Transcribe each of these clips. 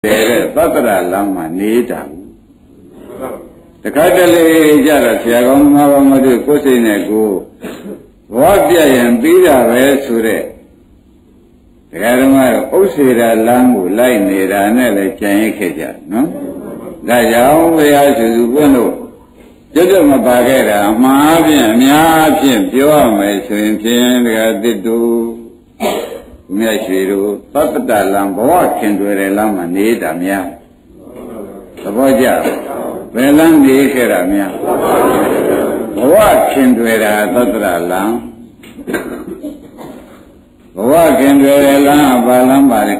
Tatra Lama Nita The Katale Jara Siagam Mavamadu Kosinego Wapia and Bida Vesure The Garama Osira Lambu Lai Nera Nele Chanikeja, no? Gayao Veasu Bueno Judama Bagera, Mavian, Miapian, Pure, my swim, Gadidu. Meshiru, Papa Lambo, Kendra Lama, Nida Mia. Saboja, Velan de Keramia. What Kendra, Tatra Lam? What Kendra Lam, Balambari?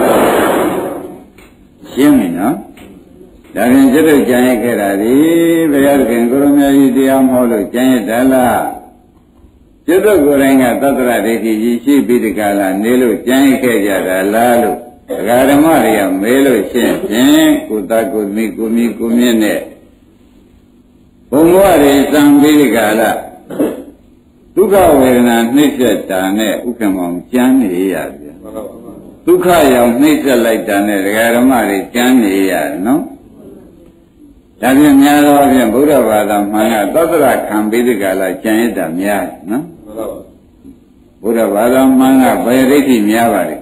Shimino? That in Jeru Janakari, Vegan Gurumia, Diam Holo, Janadala. Judo Goranga Tatra Deki, she beat the Gala, Nelu, Jankeja, Lalu, Garamaria, Melo, Shen, Kutaku, Mikumi, Kumine. Pomwari, some beat the Gala. Tuka Verna, Nisha Tane, Ukamon, Jani, Tuka Yam, Nisha like Tane, Garamari, Jani, no? That is Nyaro and Buddha Vada Mana, Tatra can be the Gala, Janita Mia, no? Buddha Vada Mana, Bayriki Miavari.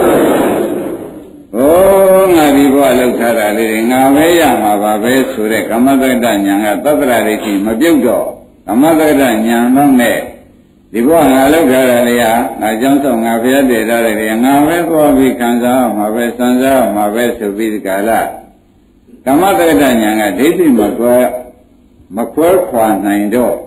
Oh, Naribo Alukara, Navaya, Mavabe, Sure, Kamada Danyanga, Tatra Riki, Mabudo, Kamada Danyang, the one Alukara, Najanson, Navia de Dari, Nave, Bobby Kanza, Mave Sanza, Mave Subi Gala. Kamada Danyanga, Diti Macquer Kwan Naindo.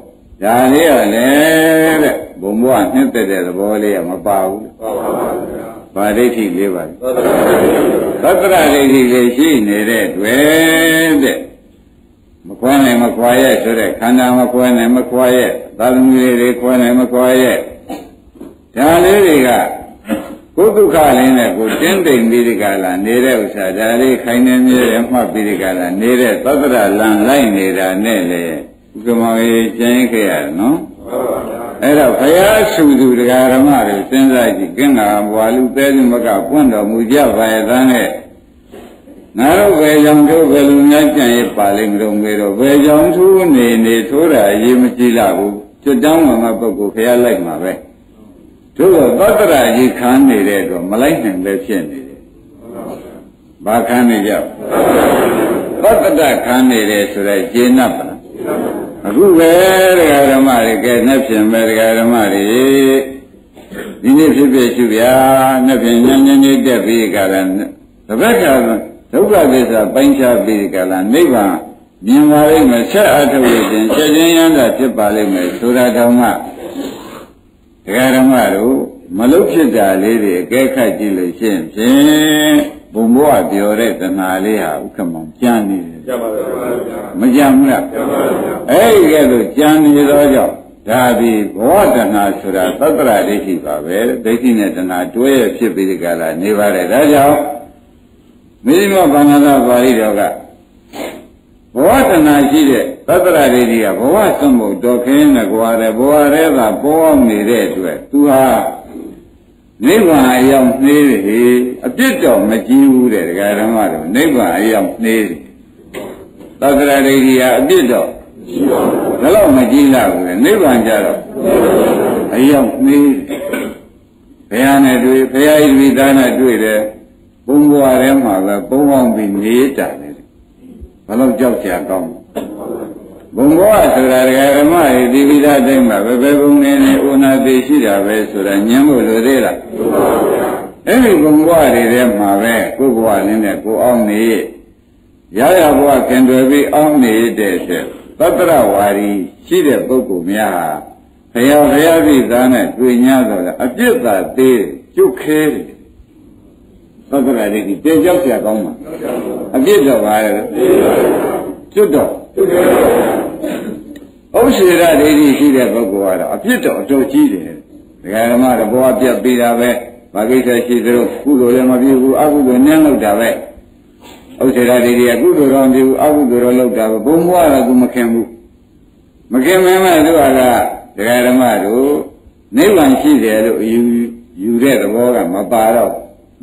Dalia, Bumbo, hinted at the body of Mabau. Padeti liver. Tatra lady, she needed, well, Macquane Macquaye, so that Kana Macquane Macquaye, Dalmiri Quane Macquaye. Daliga. Go to Kalina, go tending Bidicala, Nere, Sadari, Kainamir, and Bidicala, Nere, Tatra, Line, Nera, Nele, Gumai, Jankia, no? Era Paya Sudu, the Garamari, Senza, Ganga, Walu, Pedimaka, Punda, Muja, Vayadane. Naro Vayam to Veluna, Paling Romero, Vayam to Ne, Tora, Yimachila, to down on my book, hair like my way. To Batra, you can't be there to Malaysian Lepsian. Bakanija Batra can't be there to the Jenapa. Who were Garamari, get Nepsian, Garamari. In the Sibia, Nepin, Debbie Galan. The Becca, the brothers are Bancha Bigalan, Neva, Nimari, Messiah, Shajan, that Tipali, Suratama. Garamaru, Malukida lady, Geka Jilishin, Bumboa, the Oret and Alia, come on, Jani, Majamla. Hey, Jani Rojo, Dabi, water Nasura, Tatra, Deki Babe, Bekin at an Atway, Shipigala, Nevada Raja, Minima Banana Varidoga. What an idea, Tatra Radia, Boa Sambo, Dokin, Aguare, Boa Reva, Boa Mire, to her. Never I am nearly a bit of Majiu, the Garamado, never I am nearly. Tatra Radia, a bit of. Hello, Majila, never Anjaro. I am nearly. Payana do it, Pay Vidana do it, Bumbo Arema, Boa be near. Hello, Jokya. Bumboa, Sarama, Divida Dema, Bebum, Una Beshida, Vesura, Nyamu, Lodera. Every Bumboa, them, Mave, Kubuan in the Ku Omni. Yaya Boa can be Omni, they said. Tatra Wari, Shida Buku Mia. Paya Vidana, Guinyado, a Jita, they, you carry. Tatra, they Jokya Goma. A bit of fire. Judo. Oshira, lady, she that Boguara, a bit of Jochi. The Garamara, Boabia, Bidave, Bagita, she drew, Kudo, you, I would never dave. Oshira, lady, a good around you, I would go look at Bumwara, Gumacamu. Macamama, the Garamaro, no one she there, you read the war, my bar.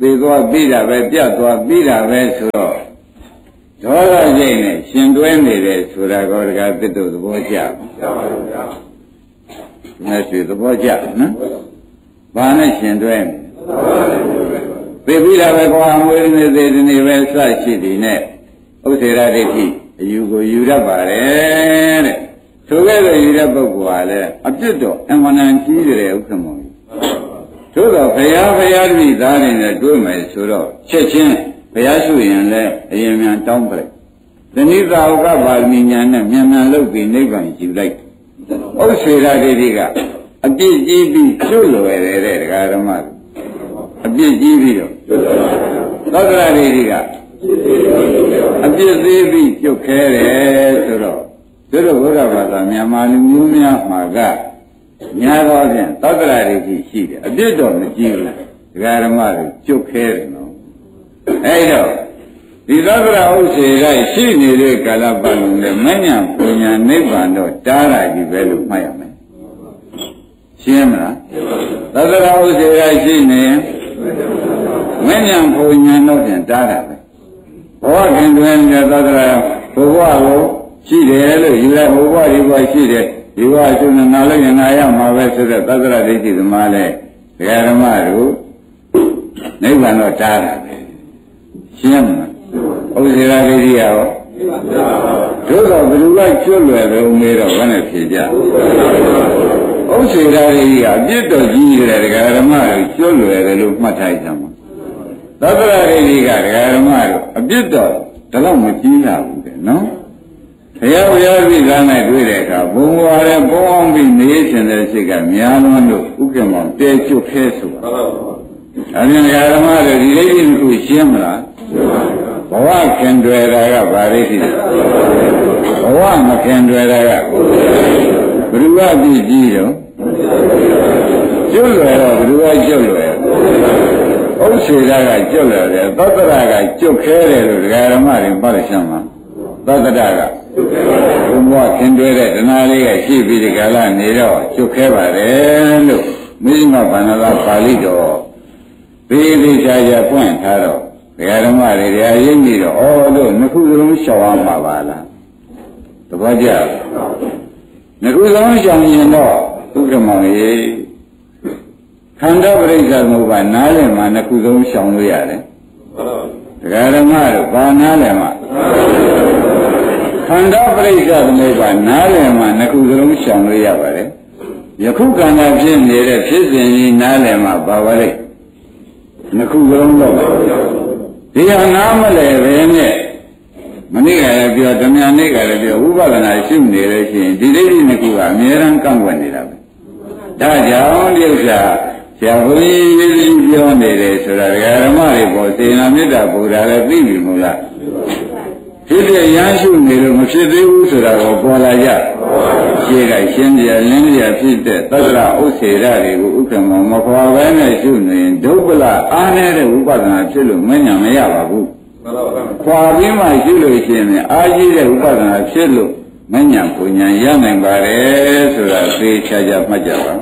သေသွားပြီးတာပဲပြတ်သွားပြီးတာပဲဆိုတော့ဒေါသစိတ်နဲ့ရှင်တွဲနေတယ်ဆိုတာကောတကားသစ်တို့သဘောကျပါဘူးဗျာ။မျက်ရွှေသဘောကျနော်။ဘာနဲ့ရှင်တွဲနေသေပြီးတာပဲကွာမွေးနေသေးတယ်နေပဲစရှိသည်နဲ့ဥစ္စေရဒိဋ္ဌိအယူကိုယူတတ်ပါတယ်တဲ့။ဆိုခဲ့တဲ့ယူတဲ့ပုဂ္ဂိုလ်ဟာလည်းအပြစ်တော့အမှန်တန်ကြီးတယ်ဥက္ကမောသို့တော့ဘုရားတပည့်သားတွေနဲ့တွေ့မယ်ဆိုတော့ချက်ချင်းဘုရားရှုရင်လည်းအရင်မြန်တောင်းပလိုက်။သနိသာဝကပါဠိညာနဲ့မြန်မြန်လုပ်ပြီးနိဗ္ဗာန်ယူလိုက်။ဥစ္စေရဒိဋ္ဌိကအပြစ်ကြီးပြီးကျွတ်လွယ်တယ်တဲ့ဒကာဓမ္မအပြစ်ကြီးပြီးတော့သောတရဒိဋ္ဌိကအပြစ်သေးပြီးကျွတ်ခဲတယ်ဆိုတော့တို့ဘုရားဘာသာမြန်မာလူမျိုးများမှာကများသောဖြင့်သောတရဒိဋ္ဌိရှိတယ်အပြစ်တော့မကြည့်ဘူးဒကာဓမ္မတွေကျွတ်ခဲတယ်နော်အဲ့တော့ဒီသောတရဥစ္စေကရှိနေတဲ့ကာလပတ်လုံးနဲ့မဉ္ဇဉ်ပူညာနိဗ္ဗာန်တော့တားတာကြီးပဲလို့မှတ်ရမယ်ရှင်းမလားသောတရဥစ္စေကရှိနေမဉ္ဇဉ်ပူညာတော့ပြန်တားတာပဲဘဝခင်တွင်တဲ့သောတရဘဝကိုရှိတယ်လို့ယူလိုက်ဘဝဒီဘဝရှိတယ်ဒီဘဝရှုနေငါလည်းငါရမှာပဲဆိုတဲ့သောတရဒိဋ္ဌိသမားလဲဒကာဓမ္မတို့နိဗ္ဗာန်တော့တားတာပဲရှင်းမလားဥစ္စေရဒိဋ္ဌိရောတို့တော့ဘယ်လိုလဲကျွတ်လွယ်လို့မေးတော့ဘာနဲ့ဖြေကြဥစ္စေရဒိဋ္ဌိကအပြစ်တော်ကြီးတယ်ဒကာဓမ္မတို့ကျွတ်လွယ်တယ်လို့မှတ်ထားကြမှာသောတရဒိဋ္ဌိကဒကာဓမ္မတို့အပြစ်တော်ဒါတော့မကြီးလာဘူးတဲ့နော်ဘုရားပြည်သားနဲ့တွေ့တဲ့အခါဘုံဘွားနဲ့ပေါင်းပြီးနေရှင်တဲ့စိတ်ကများလွန်းလို့ဥက္ကမောင်တဲကျွတ်ခဲဆိုတာအမြင်ဓမ္မတွေဒီလေးကြီးကိုရှင်းမလားဘဝခင်တွယ်တာကဘာလေးရှိလဲဘဝမခင်တွယ်တာကဘ누구ကပြည့်ကြီးတော့ကျွတ်လွယ်တော့ဘ누구ကကျွတ်လွယ်ဥစ္စေရကကျွတ်လွယ်တယ်သောတရကကျွတ်ခဲတယ်လို့ဒကာဓမ္မတွေပြောလို့ရှင်းမှာသောတရကဘုံဘဝခင်တွဲတဲ့တဏှာလေးကရှိပြီးဒီကာလနေတော့ကျွတ်ခဲပါတယ်လို့မိမဗန္နလာပါဠိတော်သေးသေးချာချာပွင့်ထားတော့ဒကာဓမ္မတွေတရားရင်းပြီးတော့ဩလို့နှစ်ခုစလုံးရှောင်ရမှာပါလားတပည့်ကြနှစ်ခုစလုံးရှောင်ရင်တော့ဥက္ကမောင်ရေခန္ဓာပရိစ္ဆေသမုပ္ပါနားလည်မှာနှစ်ခုစလုံးရှောင်လို့ရတယ်ဒကာဓမ္မတို့ဘာနားလည်မှာခန္ဓာပရိစ္ဆေသမုပ္ပါနားလည်မှာနှစ်ခုစလုံးရှောင်လို့ရပါတယ်ယခုခန္ဓာဖြစ်နေတဲ့ဖြစ်စဉ်ကြီးနားလည်မှာပါပါလိမ့်နှစ်ခုစလုံးတော့ဒီဟာနားမလဲပဲနဲ့မနေ့ကလည်းပြောဓမ္မနေ့ကလည်းပြောဥပဒနာရှိနေလို့ရှိရင်ဒီဒိဋ္ဌိနှစ်ခုကအမြဲတမ်းကန့်ကွက်နေတာပဲဒါကြောင့်ဒီဥစ္စာဆရာဘုန်းကြီးရေးပြီးပြောနေတယ်ဆိုတာဓမ္မတွေပေါ်စေနာမေတ္တာဘုရားလည်းသိပြီမို့လားဖြစ်တဲ့ရမ်းရှုနေလို့မဖြစ်သေးဘူးဆိုတာကိုပေါ်လာကြရှင်းကရှင်းပြလင်းပြဖြစ်တဲ့သတ္တရဥစ္စေရတွေကိုဥက္ကမောမခွာဘဲနဲ့ရှုနေရင်ဒုက္ခလအားနေတဲ့ဥပဒနာဖြစ်လို့မဉဏ်မရပါဘူးခွာပြီးမှရှုလို့ရှိရင်အားကြီးတဲ့ဥပဒနာဖြစ်လို့မဉဏ်ပူဉဏ်ရနိုင်ပါတယ်ဆိုတာသိချာချာမှတ်ကြပါ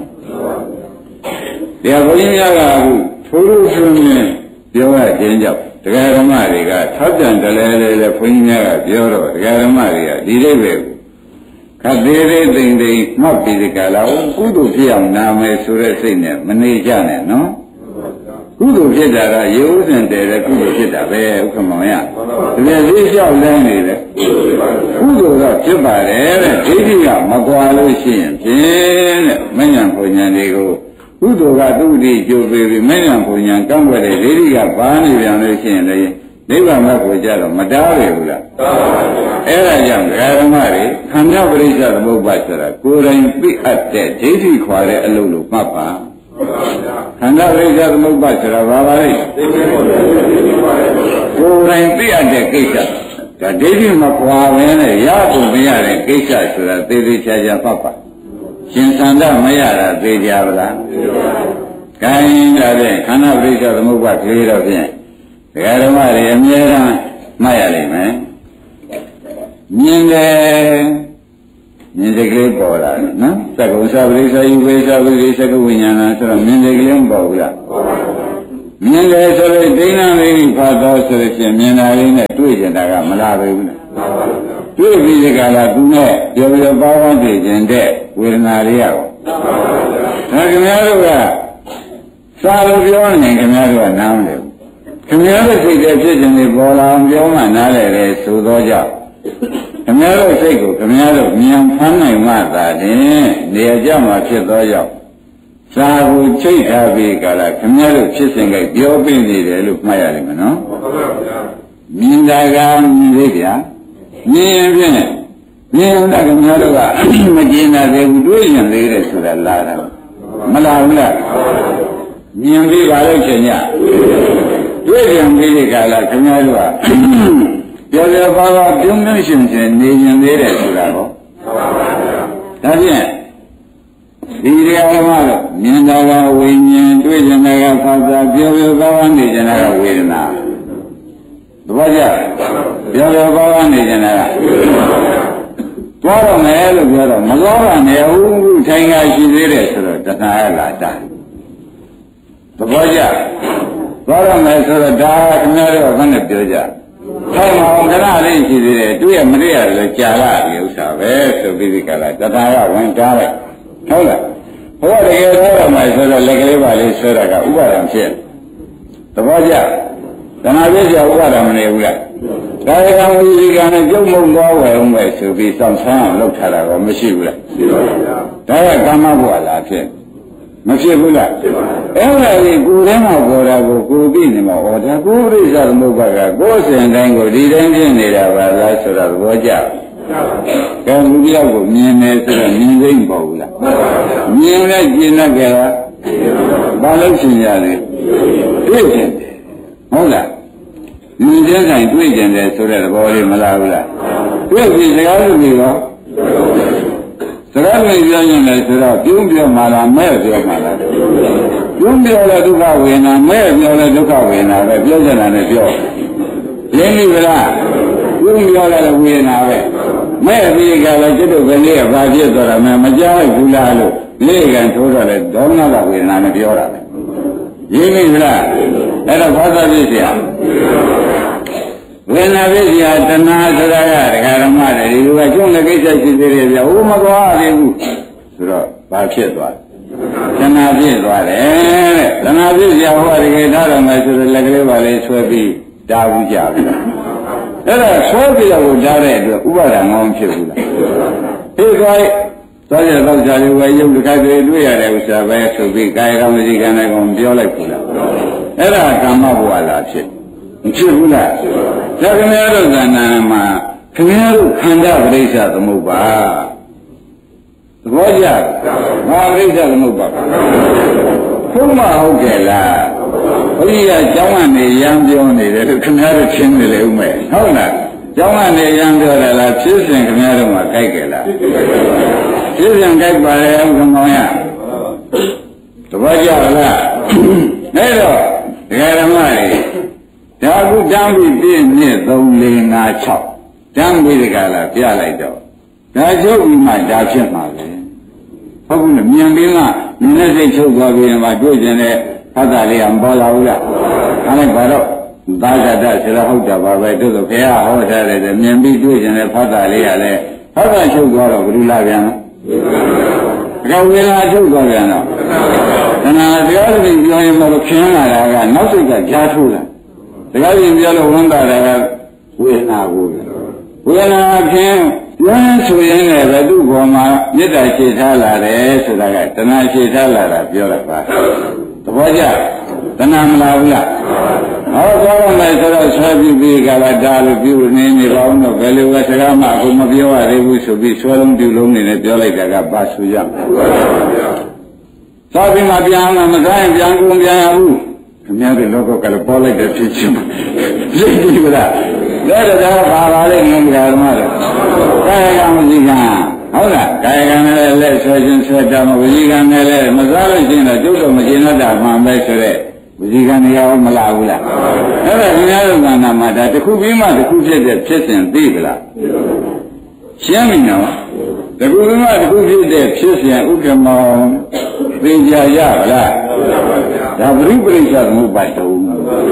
တရားဘုန်းကြီးများကအခုထိုးလို့ဆိုရင်ပြောရခြင်းကြောင့်ဒကာဓမ္မတွေကထောက်ပြန်တယ်လေဘုန်းကြီးများကပြောတော့ဒကာဓမ္မတွေကဒီလေးပဲခတ်သေးသေးသိမ့်သိမ့်မှတ်ပြီးဒီကလာကုသိုလ်ဖြစ်အောင်နာမယ်ဆိုတဲ့စိတ်နဲ့မနေကြနဲ့နော်ကုသိုလ်ဖြစ်တာကရေဥစဉ်တည်းတဲ့ကုသိုလ်ဖြစ်တာပဲဥက္ကမောင်ရဒီလိုလေးလျှောက်လန်းနေတယ်ကုသိုလ်တော့ဖြစ်ပါတယ်တဲ့ဒိဋ္ဌိကမကွာလို့ရှိရင်ဖြင့်တဲ့မဉဏ်ပူဉဏ်တွေကိုကုသိုလ်ကသူ့ဒီကျိုးပေးပြီးမဉဏ်ပူဉဏ်ကန့်ွက်တဲ့ဒိဋ္ဌိကဘာနေပြန်လို့ရှိရင်လည်းနိဗ္ဗာန်ဘက်ကိုကြတော့မတားရဘူးလားအဲ့ဒါကြောင့်ဓမ္မတွေခန္ဓာပရိစ္ဆေသမုပ္ပါဆိုတာကိုယ်တိုင်သိအပ်တဲ့ဒိဋ္ဌိခွာတဲ့အလုပ်လို့မှတ်ပါခန္ဓာပရိစ္ဆေသမုပ္ပါဆိုတာဘာပါလဲကိုယ်တိုင်သိအပ်တဲ့ကိစ္စဒါဒိဋ္ဌိမခွာဘဲနဲ့ရဖို့မရတဲ့ကိစ္စဆိုတာသေသေးချာချာမှတ်ပါရှင်သန္တာမရတာသိကြပါလားခိုင်းတာဖြင့်ခန္ဓာပရိစ္ဆေသမုပ္ပါကလေးတော့ဖြင့်ဒကာဓမ္မတွေအမြဲတမ်းမှတ်ရလိမ့်မယ်မြင်တယ်မြင်တဲ့ကလေးပေါ်လာတယ်နော်သက္ကုသပရိစ္ဆေယူဝေသပရိစ္ဆေကဝိညာဏဆိုတော့မြင်တဲ့ကလေးမပေါ်ဘူးလားမြင်တယ်ဆိုရင်ဒိဋ္ဌိလေးဖတ်တော့ဆိုရင်မြင်တာလေးနဲ့တွေ့ကြတာကမလားပဲဘူးလားတွေ့ပြီးဒီကလာသူနဲ့ပြောပြောပါဝန်းနေခြင်းတဲ့ဝေဒနာလေးရောဒါခင်ဗျားတို့ကစာလို့ပြောနေခင်ဗျားတို့ကနားမလည်ဘူးခင်ဗျားတို့စိတ်တဲ့ဖြစ်ခြင်းတွေပေါ်လာအောင်ပြောမှနားလည်တယ်ဆိုတော့ကြောင့်ခင်ဗျားတို့စိတ်ကိုခင်ဗျားတို့ဉာဏ်ဖမ်းနိုင်မှသာလျှင်နေရာကြမှာဖြစ်သောကြောင့်စာကိုချိတ်ထားပြီးကြလားခင်ဗျားတို့ဖြစ်စဉ်ကပြောပြနေတယ်လို့မှတ်ရတယ်မနော်မြင်တာကမြင်သေးဗျာမြင်ရင်ဖြင့်မြင်တာခင်ဗျားတို့ကမကျင်တာသေးဘူးတွေးရင်သေးတယ်ဆိုတာလာတာမလာဘူးလားမြင်ပြီးပါလို့ရှင်ညတွေ့ပြန်ပြီးဒီကလာခင်ဗျားတို့ကပြောပြပါပါပြုံးမြင့်ရှင်ရှင်နေရင်သေးတယ်ဆိုတာဟောဒါဖြင့်ဒီတရားဓမ္မတော့မြင်တာကဝိညာဉ်တွေ့ကြတာကဘာသာပြောပြပါပါနေကြတာကဝေဒနာသဘောကျပြောပြပါပါနေကြတာကသွားတော့မယ်လို့ပြောတော့မသွားပါနဲ့ဘူးထိုင်ရရှိသေးတယ်ဆိုတော့တဏှာရလာတာသဘောကျသွားတော့မယ်ဆိုတော့ဒါခင်ဗျားတို့ကဘယ်နဲ့ပြောကြထိုင်အောင်ခဏလေးရှိသေးတယ်တွေ့ရမတွေ့ရလို့ကြာလာပြီဥစ္စာပဲဆိုပြီးဒီကလာတဏှာရဝင်တားလိုက်ဟုတ်လားဘုရားတကယ်တော့မှဆိုတော့လက်ကလေးပါလေးဆွဲတာကဥပါဒံဖြစ်သဘောကျတဏှာပြည့်စရာဥပါဒံမနေဘူးလားဒါရကံဝိဇိကံနဲ့ကြုံမုံသွားဝယ်အောင်ပဲဆိုပြီးစောင့်ဆန်းအောင်လုပ်ထားတာတော့မရှိဘူးလားရှိပါဘူးဗျာဒါကကာမဘဝလားဖြစ်မဖြစ်ဘူးလားဖြစ်ပါဘူးအဲ့ဒါကြီးကိုယ်ထဲမှာပေါ်တာကိုကိုယ်သိနေမှာဟောဒါကိုယ်ပြိဿသမုပ္ပါကကိုယ်စဉ်တိုင်းကိုဒီတိုင်းဖြစ်နေတာပါလားဆိုတော့သဘောကျကဲလူပြောက်ကိုမြင်နေဆိုတော့မြင်သိမ့်ပေါ့ဘူးလားမြင်လဲကျင်တတ်ကြလားဘာလို့ရှင်ရလဲတွေ့ကျင်တယ်ဟုတ်လားမြင်တဲ့ဆိုင်တွေ့ကျင်တယ်ဆိုတဲ့သဘောလေးမလားဘူးလားတွေ့ပြီစကားလို့ပြီးတော့စကားလို့ပြောရင်လည်းဆိုတော့ပြုံးပြောမှလားမဲ့ပြောမှလားပြုံးပြောလဲဒုက္ခဝေဒနာမဲ့ပြောလဲဒုက္ခဝေဒနာပဲပြောကြတာနဲ့ပြောရင်းပြီလားပြုံးပြောလဲဝေဒနာပဲမဲ့ပြီးကြလဲကျွတ်တို့ကလေးကဘာဖြစ်သွားတာမှမကြားလိုက်ဘူးလားလို့လေးကံထိုးတော့လဲဒေါမနကဝေဒနာနဲ့ပြောတာပဲရင်းပြီလားအဲ့တော့ဘာသာဖြစ်เสียဝေဒနာဖြစ်เสียတဏှာဆိုတာကဒကာဓမ္မတွေဒီလိုကကျုံးတဲ့ကိစ္စရှိသေးတယ်ဗျာဟိုမသွားသေးဘူးဆိုတော့ဘာဖြစ်သွားတဏှာဖြစ်သွားတယ်တဲ့တဏှာဖြစ်เสียဟောဒီကိထားတော်မယ်ဆိုတော့လက်ကလေးပါလေးဆွဲပြီးတားဘူးကြပြီအဲ့ဒါဆွဲပြီးတော့ဓာတ်တဲ့အတွက်ဥပါဒံမအောင်ဖြစ်ဘူးလားဖြစ်သွားရဲ့သောကြလေးဝယ်ရုပ်တစ်ခါတည်းတွေ့ရတဲ့ဥစ္စာပဲဆိုပြီးကာယကံဝစီကံနဲ့ကောင်ပြောလိုက်ဘူးလားအဲ့ဒါကာမဘဝလားဖြစ်မဖြစ်ဘူးလားဒါခင်ဗျားတို့ဇာနာမှာခင်ဗျားတို့ခန္ဓာပရိစ္ဆသမုပ္ပါသဘောကျဘာပရိစ္ဆသမုပ္ပါဘုမဟုတ်ကြလားဘုရားကျောင်းကနေရမ်းပြောနေတယ်လို့ခင်ဗျားတို့ရှင်းနေလေဦးမယ်ဟုတ်လားကျောင်းကနေရမ်းပြောတယ်လားဖြစ်စဉ်ခင်ဗျားတို့မှာကြိုက်ကြလားဖြစ်စဉ်ကြိုက်ပါလေအောင်ကောင်းရသဘောကျလားအဲ့တော့ဒကာဓမ္မတွေဒါကုတန်းပြီးပြည့်မြင့်3 4 5 6တန်းပြီးဒီကလာပြလိုက်တော့ဒါချုပ်ပြီးမှဒါဖြစ်မှာပဲဟုတ်ဘူးမြင်ပြီးမှမြင်တဲ့စိတ်ချုပ်သွားပြီးမှတွေ့ကျင်တဲ့ဖတ်တာလေးကမပေါ်လာဘူးလားဒါလိုက်ပါတော့သာဇတဆိုတော့ဟုတ်တာပါပဲတို့ဆိုဘုရားဟောထားတယ်မြင်ပြီးတွေ့ကျင်တဲ့ဖတ်တာလေးကလည်းဖတ်တာချုပ်သွားတော့ဘယ်လိုလာပြန်လဲဒါဝေဒနာချုပ်သွားပြန်တော့ခဏတရားတွေပြောရင်မလို့ခင်းလာတာကနောက်စိတ်ကကြားထိုးလာတရားတွေပြောလို့ဝန်တာကဝေဒနာကိုဝေဒနာခင်းဝမ်းဆိုရင်လည်းဘသူ့ဘောမှာမေတ္တာရှိထားလာတယ်ဆိုတာကတဏှာရှိထားလာတာပြောရပါသဘောကျတဏှာမလားဘူးလားဟောသွားမယ်ဆိုတော့ဆွဲပြီးကလာတာလို့ပြုနေပါဦးတော့ဘယ်လိုပဲစကားမှအခုမပြောရသေးဘူးဆိုပြီးဆွဲလုံးပြုလုံးနေနဲ့ပြောလိုက်တာကပါဆူရမယ်သွားပြီးမှပြန်မှမစားရင်ပြန်ကုန်ပြန်ရဘူးခင်ဗျားတို့လောကကလည်းပေါ်လိုက်တဲ့ဖြစ်ချင်းသိပြီလားဒါတော့ဘာပါလဲငင်းကြရမှာတော့ကာယကံဝစီကံဟုတ်လားကာယကံနဲ့လက်ဆွဲခြင်းဆွဲတာမဝစီကံနဲ့လည်းမစားလို့ရှိရင်တော့ကျုပ်တော့မရှင်းတတ်မှန်ပဲဆိုတဲ့ဝစီကံတွေရောမလာဘူးလားအဲ့ဒါခင်ဗျားတို့ကဏ္ဍမှာဒါတစ်ခုပြီးမှတစ်ခုဖြစ်တဲ့ဖြစ်စဉ်သိပြီလားရှင်းပြီနော်တကူကတကူဖြစ်တဲ့ဖြစ်စဉ်ဥက္ကမောသိကြရပါလားဒါပရိပရိစ္ဆသမုပ္ပါဒ်တုံး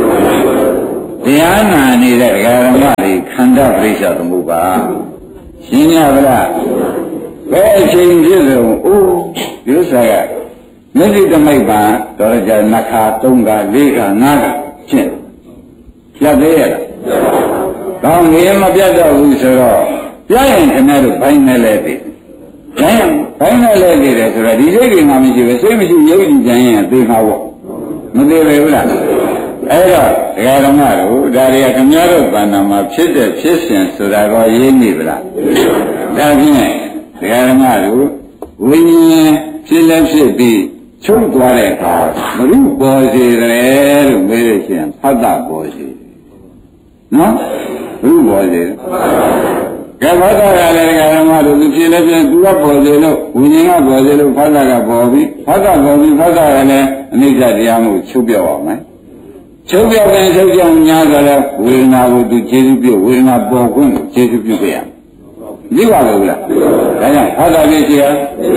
တရားနာနေတဲ့ဓမ္မတွေခန္ဓာပရိစ္ဆသမုပ္ပါဒ်ရှင်းရပါလားဘယ်အချိန်ဖြစ်လို့အိုးဒီဥစ္စာကမျက်စိတမိတ်ပါတော့ကြနှခါ3ခါ4ခါ5ခါဖြစ်ပြတ်သေးရလားကောင်းနေမပြတ်တော့ဘူးဆိုတော့ပြရင်ခင်ဗျားတို့ဘိုင်းနဲ့လဲပြီဘိုင်းနဲ့လဲနေတယ်ဆိုတော့ဒီစိတ်ကမှမရှိပဲစိတ်မရှိရုပ်ကြည့်ကြရင်သိမှာပေါ့မသိပဲဘူးလားအဲ့တော့ဒကာဓမ္မတို့ဒါတွေကခင်ဗျားတို့ဘာနာမှာဖြစ်တဲ့ဖြစ်စဉ်ဆိုတာတော့ရင်းနေဗလားဒါဖြင့်ဒကာဓမ္မတို့ဝိညာဉ်ဖြစ်လက်ဖြစ်ပြီးချုပ်သွားတဲ့အခါမရုပေါ်စေတယ်လို့မေးလို့ရှိရင်ဖတ်တာပေါ်စေနော်ဘုဘောစေကဲဘာသာကလည်းဓမ္မတို့သူဖြစ်လည်းဖြစ်သူကပေါ်စေလို့ဝိညာဉ်ကပေါ်စေလို့ဖတ်တာကပေါ်ပြီးဖတ်တာပေါ်ပြီးဖတ်တာကလည်းအနိစ္စတရားမှုချုပ်ပြောက်အောင်မယ်ချုပ်ပြောက်ရင်ချုပ်ပြောက်များဆိုတော့ဝေဒနာကိုသူကျေစုပြုဝေဒနာပေါ်ခွင့်ကိုကျေစုပြုခဲ့ရမယ်ဒီပါလို့လားဒါကြောင့်ဖတ်တာဖြစ်ရ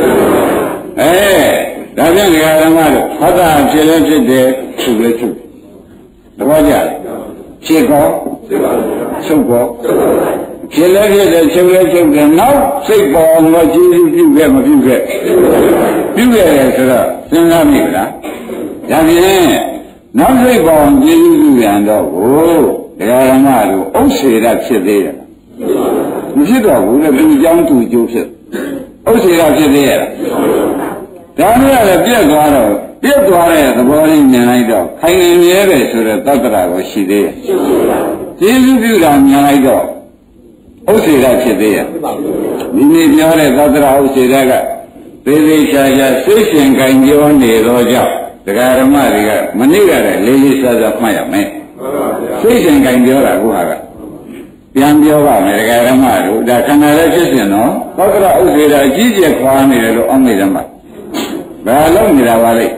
ဒါကြောင့်ဓမ္မတို့ဖတ်တာဖြစ်လည်းဖြစ်တယ်ချုပ်လည်းချုပ်သဘောကျလားဖြစ်ကောချုပ်ကောဖြစ်လည်းဖြစ်တယ်ချုပ်လည်းချုပ်တယ်နောက်စိတ်ပေါ်တော့ကျေစုပြုခဲ့မပြုခဲ့ပြုခဲ့တယ်ဆိုတော့စဉ်းစားမိလားဒါဖြင့်နောက်စိတ်ပေါ်ကျေစုပြုရန်တော့ကိုဓမ္မတို့ဥစ္စေရဖြစ်သေးတယ်မဖြစ်တော့ဘူးလေသူအကြောင်းသူအကျိုးဖြစ်ဥစ္စေရဖြစ်သေးရဲ့ဒါမျိုးလည်းပြက်သွားတော့ပြက်သွားတဲ့သဘောလေးမြင်လိုက်တော့ခိုင်နေရဲတယ်ဆိုတော့သတ္တရာကိုရှိသေးရဲ့ကျေစုပြုတာမြင်လိုက်တော့ဥစ္စေရဖြစ်သေးရဲ့ဒီနေ့ပြောတဲ့သတ္တရာဥစ္စေရကသေသေးချာချာသိရှင်ခိုင်ပြောနေတော့ကြောင့်ဒကာဓမ္မတွေကမနေ့ကလည်းလေးလေးစားစားမှတ်ရမယ်သိရှင်ခိုင်ပြောတာကိုဟာကပြန်ပြောပါမယ်ဒကာဓမ္မတို့ဒါခန္ဓာလည်းဖြစ်ရှင်တော့သတ္တရာဥစ္စေရအကြီးကျယ်ခွာနေတယ်လို့အောက်မေ့တယ်မှာဘာလို့နေတာပါလဲ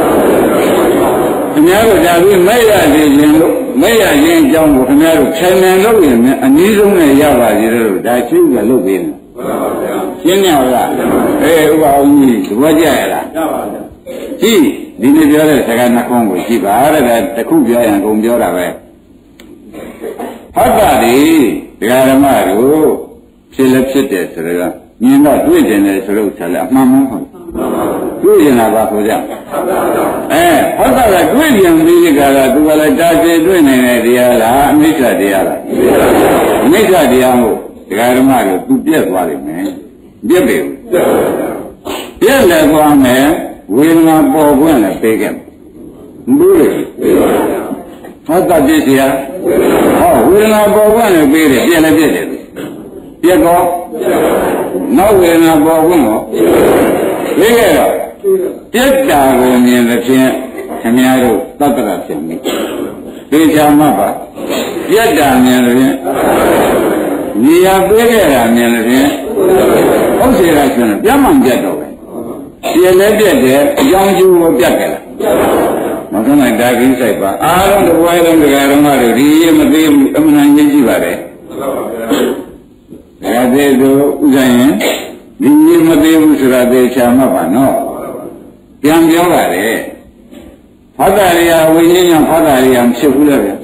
ခင်ဗျားတို့ဒါပြီးမဲ့ရသေးခြင်းလို့မဲ့ရခြင်းအကြောင်းကိုခင်ဗျားတို့ခြံမြန်လို့ရင်အနည်းဆုံးနဲ့ရပါသေးတယ်လို့ဒါရှိကလုပ်ပေးနေရှင်းရလားဥပအောင်ကြီးသဘောကျရလားကြည့်ဒီနေ့ပြောတဲ့စကားနှခုကိုကြည့်ပါတဲ့ဒါတစ်ခုပြောရင်ကုန်ပြောတာပဲဟုတ်ပါလေဒကာဓမ္မတို့ဖြစ်လည်းဖြစ်တယ်ဆိုတော့မြင်တော့တွေ့တယ်ဆိုလို့ဆက်လက်အမှန်မှန်ဟုတ်တွေ့ရင်လာပါဆိုကြဟုတ်တာကတွေ့ရင်ပြီးကြတာသူကလည်းတာရှည်တွေ့နိုင်တဲ့တရားလားအမိစ္ဆာတရားလားအမိစ္ဆာတရားမို့ဒကာဓမ္မတို့သူပြက်သွားလိမ့်မယ်ပြက်ပြီပြက်လည်းသွားမယ်ဝေဒနာပေါ်ခွင့်လည်းပေးခဲ့မဘူးလေဟုတ်တာပြည့်စရာဝေဒနာပေါ်ခွင့်လည်းပေးတယ်ပြက်လည်းပြက်တယ်ပြက်ကောနောက်ဝေဒနာပေါ်ခွင့်ရောပြီးခဲ့တော့ပြက်တာကိုမြင်တဲ့ဖြင့်ခင်ဗျားတို့သတ္တရဖြစ်ပြီသေချာမှတ်ပါပြက်တာမြင်တဲ့ဖြင့်ညီရပေးခဲ့တာမြင်တဲ့ဖြင့်ဥစ္စေရဆိုရင်ပြတ်မှန်ပြတ်တော့ပဲပြက်လည်းပြက်တယ်အကြောင်းကျိုးကိုပြတ်ကြလားမကနိုင်ဒါကိစ္စပါအားလုံးတစ်ဝိုင်းလုံးတရားတော်မှတို့ဒီမသိဘူးအမှန်တန်ကြီးရှိပါတယ်ဒါသေးဆိုဥစ္စာရင်ဒီကြီးမသေးဘူးဆိုတာသေချာမှတ်ပါနော်ပြန်ပြောပါလေဖတ်တာရိယာဝိညာဉ်ကြောင့်ဖတ်တာရိယာမဖြစ်ဘူးလေဗျ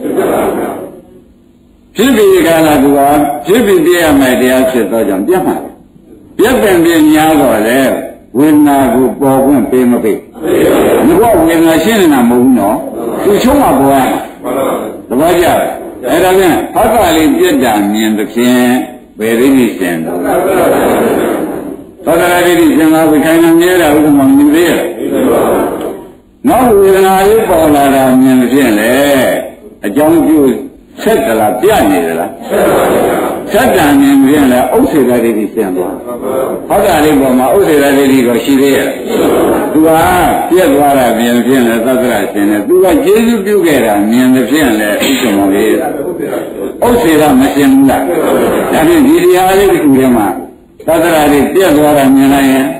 ဖြစ်ပြီးကြလားသူကဖြစ်ပြီးပြရမယ်တရားဖြစ်တော့ကြောင့်ပြတ်မှာပြတ်ပင်ပြညာတော့လေဝေဒနာကိုပေါ်ခွင့်ပေးမပေးဘုရားဝေဒနာရှင်းနေတာမဟုတ်ဘူးနော်သူချုံးမှာပေါ်ရမှာသဘောကျလားအဲ့ဒါဖြင့်ဖတ်တာလေးပြတ်တာမြင်တဲ့ဖြင့်ဘယ်ရင်းနေရှင်တော့သတ္တရာတိရှင်သာဝိခိုင်နာမြဲတာဥပမာမြင်သေးရဲ့နောက်ဝေဒနာလေးပေါ်လာတာမြင်ဖြင့်လေအကြောင်းကျိုးဆက်ကြလားပြနေကြလားဆက်တန်မြင်ဖြင့်လေဥစ္စေရာတိရှင်သွားဟုတ်တာလေးပေါ်မှာဥစ္စေရာတိကိုရှိသေးရဲ့သူကပြက်သွားတာမြင်ဖြင့်လေသတ္တရာရှင်လေသူကကျေစုပြုခဲ့တာမြင်ဖြင့်လေဥစ္စေမောလေးဥစ္စေရာမရှင်ဘူးလားဒါဖြင့်ဒီတရားလေးတစ်ခုထဲမှာသတ္တရာတွေပြက်သွားတာမြင်လိုက်ရင်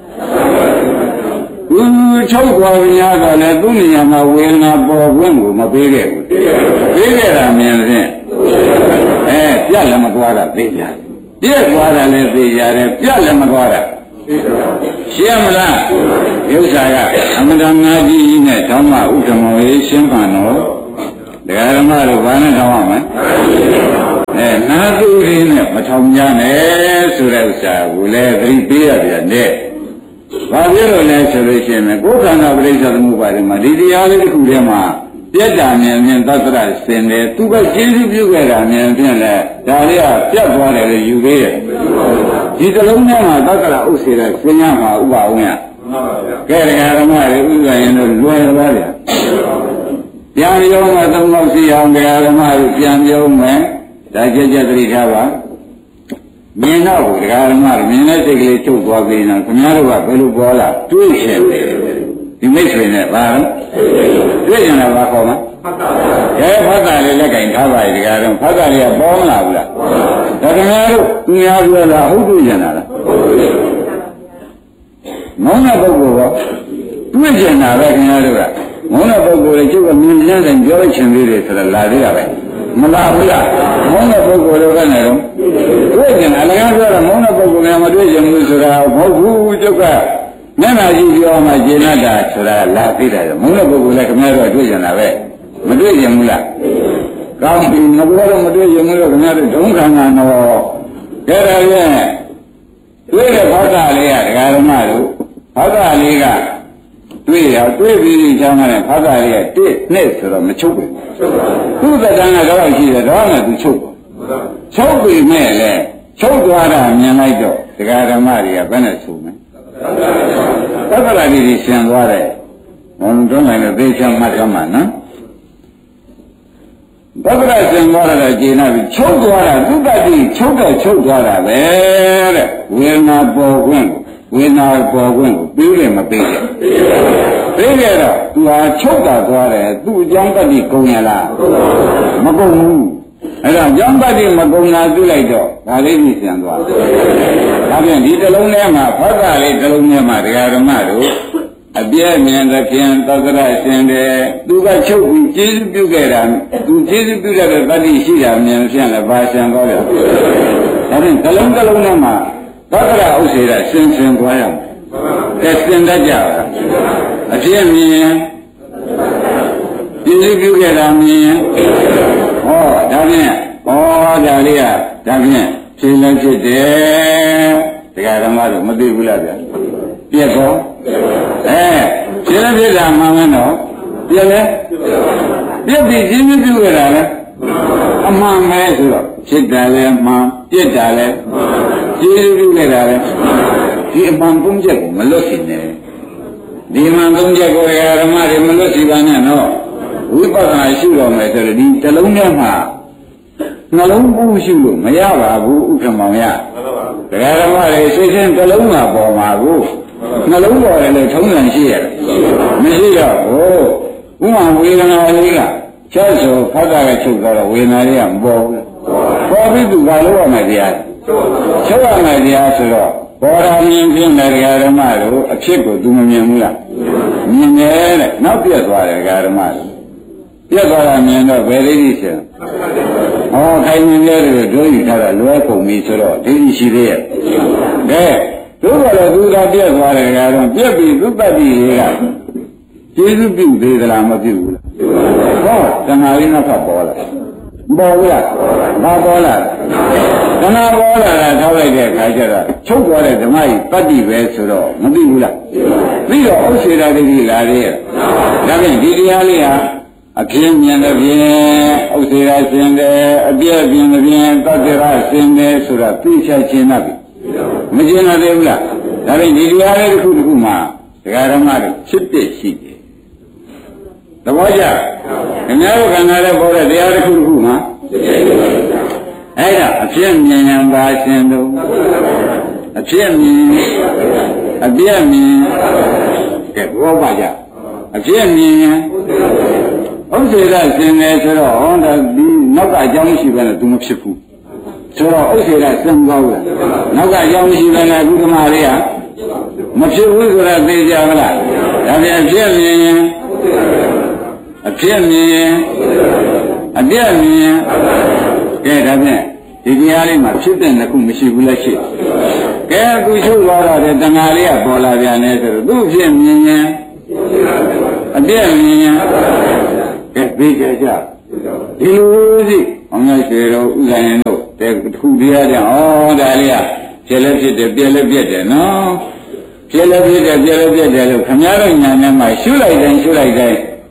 ချုပ်သွားပြီများတော့လေသူ့နေရာမှာဝေဒနာပေါ်ခွင့်ကိုမပေးခဲ့ဘူးပေးခဲ့တာမြင်ဖြင့်ပြက်လည်းမသွားတာသိကြပြက်သွားတာလည်းသိကြတယ်ပြက်လည်းမသွားတာရှင်းမလားဥစ္စာကအမတန်ငါကြီးနဲ့ဓမ္မဥဒ္ဓမောရေးရှင်းပါတော့တရားဓမ္မတို့ဘာနဲ့ထောင်ရမလဲနာသူရင်းနဲ့မထောင်ကြနဲ့ဆိုတဲ့ဥစ္စာကိုလည်းသတိပေးရပြန်တဲ့ဘာဖြစ်လို့လဲဆိုလို့ရှိရင်ကိုယ်ခန္ဓာပရိစ္ဆေသမုပ္ပါဒ်မှာဒီတရားလေးတစ်ခုတည်းမှာပြတ်တာမြင်မြင်သတ္တရစင်တယ်သူကကျေးဇူးပြုခဲ့တာမြင်ဖြင့်လဲဒါလေးကပြတ်သွားတယ်လို့ယူသေးတယ်ဒီတလုံးထဲမှာသတ္တရဥစ္စေတဲ့စင်ရမှာဥပအောင်ရကဲတရားဓမ္မတွေဥစ္စာရင်တို့လွယ်သွားတယ်ပြန်ပြောမှသုံးလို့စီအောင်တရားဓမ္မတွေပြန်ပြောမယ်ဒါကြက်သတိထားပါမြင်တော့တရားဓမ္မတွေမြင်တဲ့စိတ်ကလေးချုပ်သွားပြီးတော့ခင်ဗျားတို့ကဘယ်လိုပေါ်လာတွေးရှင်တယ်ဒီမိတ်ဆွေနဲ့ဘာလို့တွေ့ရင်လည်းဘာခေါ်မှာဖတ်တာလေးလက်ကင်ထားပါရဲ့ဒီကတော့ဖတ်တာလေးကပေါ်မလာဘူးလားဒါခင်ဗျားတို့သူများပြောတာဟုတ်တွေ့ကြတာလားမောင်းတဲ့ပုဂ္ဂိုလ်ကတွေ့ကြတာပဲခင်ဗျားတို့ကမောင်းတဲ့ပုဂ္ဂိုလ်လည်းကျုပ်ကမြင်လန်းတယ်ပြောချင်သေးတယ်ဆိုတော့လာသေးတာပဲမလာဘူးလားမောင်းတဲ့ပုဂ္ဂိုလ်တွေကလည်းတွေ့ကြတာလည်းပြောတာမောင်းတဲ့ပုဂ္ဂိုလ်ကမတွေ့ကြဘူးဆိုတာမဟုတ်ဘူးကျုပ်ကမျက်နှာကြည့်ပြောမှကျေနပ်တာဆိုတာလာသေးတယ်မုန်းတဲ့ပုဂ္ဂိုလ်လည်းခင်ဗျားတို့တွေ့ကြတာပဲမတွေ့ကြဘူးလားကောင်းပြီငါကတော့မတွေ့ကြဘူးလို့ခင်ဗျားတို့ဒုက္ခနာတော့ကြရရဲ့တွေ့တဲ့ဘောဓလေးကဒကာဓမ္မတို့ဘောဓလေးကတွေ့ရတွေ့ပြီးချမ်းသာတဲ့ဘောဓလေးကတစ်နှစ်ဆိုတော့မချုပ်ဘူးသူ့သက်တမ်းကတော့ရှိတယ်တော့မှသူချုပ်ပြီမဲ့လေချုပ်သွားတာမြင်လိုက်တော့ဒကာဓမ္မတွေကဘယ်နဲ့ဆိုမလဲသက္ကရာကြီးရှင်းသွားတယ်ဘုံတွန်းနိုင်လို့သိချမ်းမှတ်ရမှာနော်သက္ကရာရှင်းသွားတာကျေနပ်ပြီးချုပ်သွားတာသူတတိချုပ်သွားတာပဲတဲ့ဝေဒနာပေါ်ခွင့်ကိုပြီးတယ်မပြီးတယ်ပြီးကြတော့သူဟာချုပ်တာသွားတယ်သူ့အကြောင်းတတိကုန်ရလားမကုန်ဘူးအဲ့တော့ကြောင့်တတိမကုန်တာသိလိုက်တော့ဒါလေးကြီးရှင်းသွားဒါပြန်ဒီတလုံးထဲမှာဖောက်တာလေးတလုံးထဲမှာတရားဓမ္မတို့အပြည့်မြင်သဖြင့်သက္ကရာရှင်တယ်သူကချုပ်ပြီးကျေးဇူးပြုခဲ့တာသူကျေးဇူးပြုတဲ့တတိရှိတာမြင်ဖြင့်လည်းဘာရှင်းသွားလဲဒါပြန်တလုံးထဲမှာသက္ကရာဥစ္စေတာရှင်းသွားရမယ်ကဲရှင်းတတ်ကြပါအပြည့်မြင်ကျေးဇူးပြုခဲ့တာမြင်ဟောဒါဖြင့်ဒါလေးကဒါဖြင့်ဖြေလည်းဖြစ်တယ်တရားဓမ္မတို့မသိဘူးလားဗျာပြက်တော့ဖြေလည်းဖြစ်တာမှန်မှန်းတော့ပြက်လည်းပြက်ပြီးကျေးဇူးပြုခဲ့တာလေအမှန်ပဲဆိုတော့ဖြစ်တာလည်းမှန်ပြက်တာလည်းကျေးဇူးပြုခဲ့တာလည်းဒီအမှန်သုံးချက်ကိုမလွတ်စေနဲ့ဒီမှန်သုံးချက်ကိုတရားဓမ္မတွေမလွတ်စေပါနဲ့နော်ဝိပဿနာရှုတော်မယ်ဆိုတော့ဒီတလုံးထဲမှာနှလုံးပူးရှုလို့မရပါဘူးဥက္ကမောင်ရတရားဓမ္မတွေစိတ်ချင်းတလုံးမှာပေါ်မှာကိုနှလုံးပေါ်တယ်လို့ထုံးစံရှိရတယ်မရှိတော့ဥမာဝေဒနာလေးကချက်ဆိုဖတ်တာကချုပ်တော့ဝေဒနာလေးကမပေါ်ဘူးပေါ်ပြီးသူကလို့ရမယ်တရားချုပ်ရမယ်တရားဆိုတော့ဘောဓမြင်ဖြင့်တရားဓမ္မတို့အဖြစ်ကိုသူမမြင်ဘူးလားမြင်တယ်တဲ့နောက်ပြတ်သွားတယ်တရားဓမ္မတို့ပြတ်သွားတာမြင်တော့ဘယ်လေးကြီးရှင်ခိုင်မြင်တဲ့တို့တို့ယူထားတာလွဲကုန်ပြီဆိုတော့ဒိဋ္ဌိရှိသေးရဲ့ကဲတို့ကလည်းသူကပြတ်သွားတယ်ကတော့ပြတ်ပြီးသူတတ်ပြီးတွေကကျေးဇူးပြုသေးသလားမပြုဘူးလားဟောတဏှာရင်းနောက်ထပ်ပေါ်လာပေါ်ဘူးလားဘာပေါ်လာတဏှာပေါ်လာတာထောက်လိုက်တဲ့အခါကျတော့ချုပ်သွားတဲ့ဓမ္မကြီးတတ္တိပဲဆိုတော့မသိဘူးလားပြီးတော့ဥစ္စေတာတိတိလာသေးရဲ့ဒါဖြင့်ဒီတရားလေးဟာအပြင်းမြင်တဲ့ဖြင့်ဥစ္စေရာရှင်တယ်အပြည့်ပြင်းတဲ့ဖြင့်တတ္တရရှင်တယ်ဆိုတာသိချခြင်းနဲ့ပြီမကျင်သေးဘူးလားဒါဖြင့်ဒီတရားလေးတစ်ခုမှာဒကာဓမ္မတွေဖြစ်ဖြစ်ရှိတယ်သဘောကျခင်ဗျားတို့ခန္ဓာနဲ့ပေါ်တဲ့တရားတစ်ခုမှာအဲ့ဒါအပြည့်မြင်ရင်ပါရှင်တို့အပြည့်မြင်အပြည့်မြင်ကဲဘောပါကြအပြည့်မြင်ရင်ဥစ္စေရရှင်တယ်ဆိုတော့ဟောဒါဒီနောက်ကအကြောင်းရှိပဲနဲ့သူမဖြစ်ဘူးဆိုတော့ဥစ္စေရစံကောင်းတယ်နောက်ကအကြောင်းရှိပဲနဲ့ဘုဓမ္မလေးကမဖြစ်ဘူးဆိုတာသိကြမလားဒါပြန်အပြည့်မြင်ရင်အပြည့်မြင်အပြည့်မြင်ကဲဒါဖြင့်ဒီတရားလေးမှာဖြစ်တဲ့နှစ်ခုမရှိဘူးလားရှိကဲသူချုပ်သွားတော့တဲ့တဏှာလေးကပေါ်လာပြန်နေဆိုတော့သူ့ဖြစ်မြင်ရင်အပြည့်မြင်ရင်ကဲသိကြကြဒီလိုစီအောင်ရရွှေတို့ဥက္ကဋ္ဌတို့တဲ့ခုတရားကြောင့်ဩဒါလေးကဖြစ်လည်းဖြစ်တယ်ပြည့်လည်းပြည့်တယ်နော်ဖြစ်လည်းဖြစ်တယ်ပြည့်လည်းပြည့်တယ်လို့ခမည်းတော်ညာနဲ့မှရှုလိုက်တိုင်းဖြစ်လည်း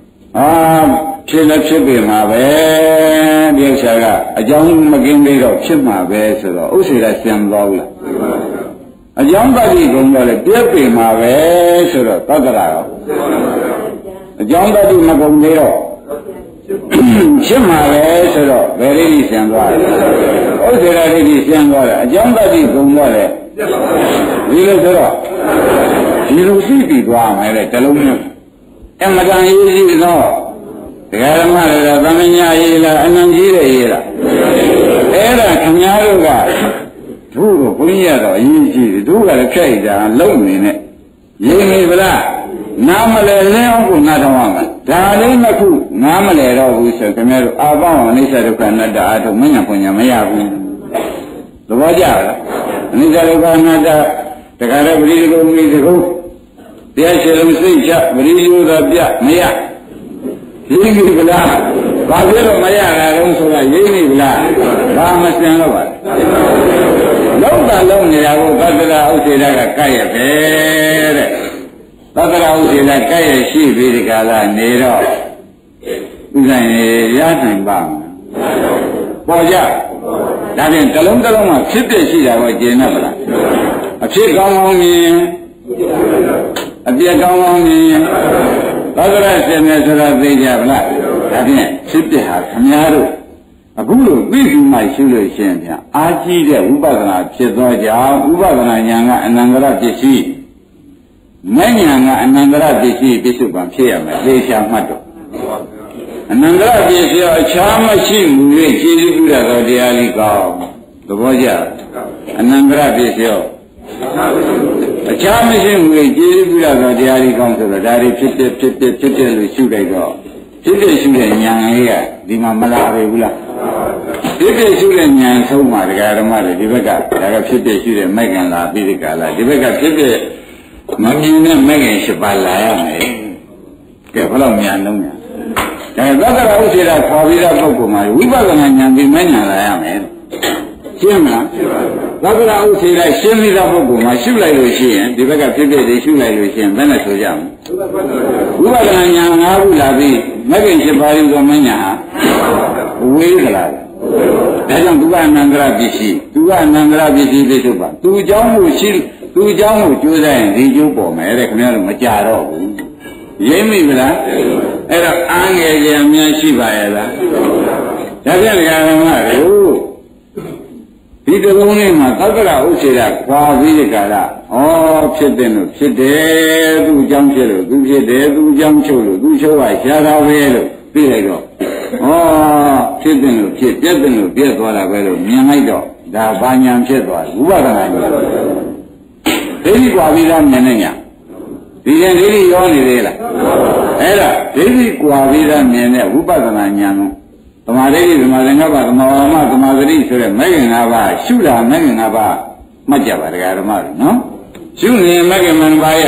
ဖြစ်ပြီမှာပဲဒီဥစ္စာကအကြောင်းမကင်းသေးတော့ဖြစ်မှာပဲဆိုတော့ဥစ္စေကဆံသွားဘူးလားအကြောင်းတတိကုံတော့လေပြည့်ပြီမှာပဲဆိုတော့သတ္တရာရောအကြောင်းတတိမကုံသေးတော့ဖြစ်မှာပဲဆိုတော့ဘယ်လေးကြီးဆံသွားလဲဥစ္စေကလေးကြီးဆံသွားတယ်အကြောင်းတတိကုံတော့လေဒီလိုဆိုတော့ဒီလိုသိပြီးသွားမယ်လေတလုံးမျိုးအမှန်တန်ရေးကြည့်တော့တရားဓမ္မတွေကသမညာရေးလားအနန္ကြီးတဲ့ရေးလားအဲ့ဒါခင်ဗျားတို့ကတို့ကိုဘုန်းကြီးကတော့အရေးကြီးတယ်တို့ကလည်းဖြတ်ရတာလုံနေနဲ့ရေးမိဗလားနားမလဲလင်းအောင်ကိုနားထောင်ရမှာဒါလေးနှစ်ခုနားမလဲတော့ဘူးဆိုခင်ဗျားတို့အာပေါင်းအနိစ္စဒုက္ခအနတ္တအားထုတ်မညာပညာမရဘူးသဘောကျလားအနိစ္စဒုက္ခအနတ္တတခါတည်းပရိသေကုမိသကုတရားရှိလုံးစိတ်ချပရိသေသောပြမရရင်းပြီဗလားဘာဖြစ်လို့မရတာလဲဆိုတာရင်းပြီဗလားဘာမစင်တော့ပါလောက်တာလုံးနေတာကိုသတ္တရာဥစ္စေတကကဲ့ရပဲတဲ့သတ္တရာဥစ္စေတကဲ့ရရှိပြီးဒီကလာနေတော့ဥစ္စာရနိုင်ပါမလားပေါ်ကြဒါဖြင့်တစ်လုံးတစ်လုံးမှာဖြစ်ဖြစ်ရှိတာကိုကျင့်ရပါလားအဖြစ်ကောင်းကောင်းမြင်အပြည့်ကောင်းကောင်းမြင်သက္ကရာရှင်နဲ့ဆိုတာသိကြဗလားဒါဖြင့်ဖြစ်ပြဟာခမများတို့အခုလိုသိရှိမှရှိလို့ရှင်ဗျာအာကြီးတဲ့ဝိပဿနာဖြစ်သောကြောင့်ဝိပဿနာဉာဏ်ကအနန္တရပစ္စည်းမဲ့ဉာဏ်ကအနန္တရပစ္စည်းပြစ္ဆုတ်ပံဖြစ်ရမယ်သိချာမှတ်တော့အနန္တရပစ္စည်းအခြားမရှိမူ၍ခြေစည်းပြုရသောတရားလေးကောင်းသဘောကျအနန္တရပစ္စည်းအခြားမရှိဘူးလေကျေးဇူးပြုရသောတရားကြီးကောင်းဆိုတော့ဒါတွေဖြစ်တယ်လို့ရှုလိုက်တော့ဖြစ်တယ်ရှုတဲ့ဉာဏ်လေးကဒီမှာမလာပဲဘူးလားဖြစ်တယ်ရှုတဲ့ဉာဏ်ဆုံးမှာတရားဓမ္မတွေဒီဘက်ကဒါကဖြစ်တယ်ရှုတဲ့မိုက်ကံလာပြီးဒီကလာဒီဘက်ကဖြစ်တယ်မမြင်တဲ့မိုက်ကံ၈ပါးလာရမယ်ကဲဘယ်လောက်ဉာဏ်လုံးညာဒါသတ္တရာဥစ္စေတာခေါ်ပြီးတဲ့ပုဂ္ဂိုလ်မှာဝိပဿနာဉာဏ်ပြီးမဉာဏ်လာရမယ်ရှင်းမလားသက္ကရာဥစ္စေလိုက်ရှင်းပြီးသားပုဂ္ဂိုလ်မှာရှုလိုက်လို့ရှိရင်ဒီဘက်ကဖြစ်ဖြစ်တွေရှုလိုက်လို့ရှိရင်ဘယ်နဲ့ဆိုကြမလဲဝိပဿနာဉာဏ်၅ခုလာပြီးမဂ္ဂင်၈ပါးယူသောမဉာဏ်ဟာဝေးကြလားဒါကြောင့်သူကအနန္တရပစ္စည်းသူကအနန္တရပစ္စည်းလေးဆိုပါသူเจ้าမှုရှိသူเจ้าမှုကျိုးစားရင်ဒီကျိုးပေါ်မယ်တဲ့ခင်ဗျားတို့မကြတော့ဘူးရိပ်မိမလားအဲ့တော့အားငယ်ကြအများရှိပါရဲ့လားဒါပြန်ကြရမှာလို့ဒီတလုံးလေးမှာသက္ကရာဥစ္စေတာခွာပြီးဒီကလာဖြစ်တယ်လို့ဖြစ်တယ်သူ့အကြောင်းဖြစ်လို့သူဖြစ်တယ်သူ့အကြောင်းချုပ်လို့သူချုပ်ကရှားတာပဲလို့သိလိုက်တော့ဖြစ်တယ်လို့ဖြစ်ပြက်တယ်လို့ပြက်သွားတာပဲလို့မြင်လိုက်တော့ဒါဘာညာဖြစ်သွားဝိပဿနာဉာဏ်ဒိဋ္ဌိကွာပြီးသားမြင်နေညာဒီရင်ဒိဋ္ဌိရောနေသေးလားအဲ့ဒါဒိဋ္ဌိကွာပြီးသားမြင်တဲ့ဝိပဿနာဉာဏ်ကိုသမာဓိသမာသင်္ကပ္ပသမာဝါမသမာသတိဆိုတဲ့မဲ့ခင်၅ပါးရှုတာမဲ့ခင်၅ပါးမှတ်ကြပါတရားဓမ္မတွေနော်ရှုနေမဲ့ခင်၅ပါးရ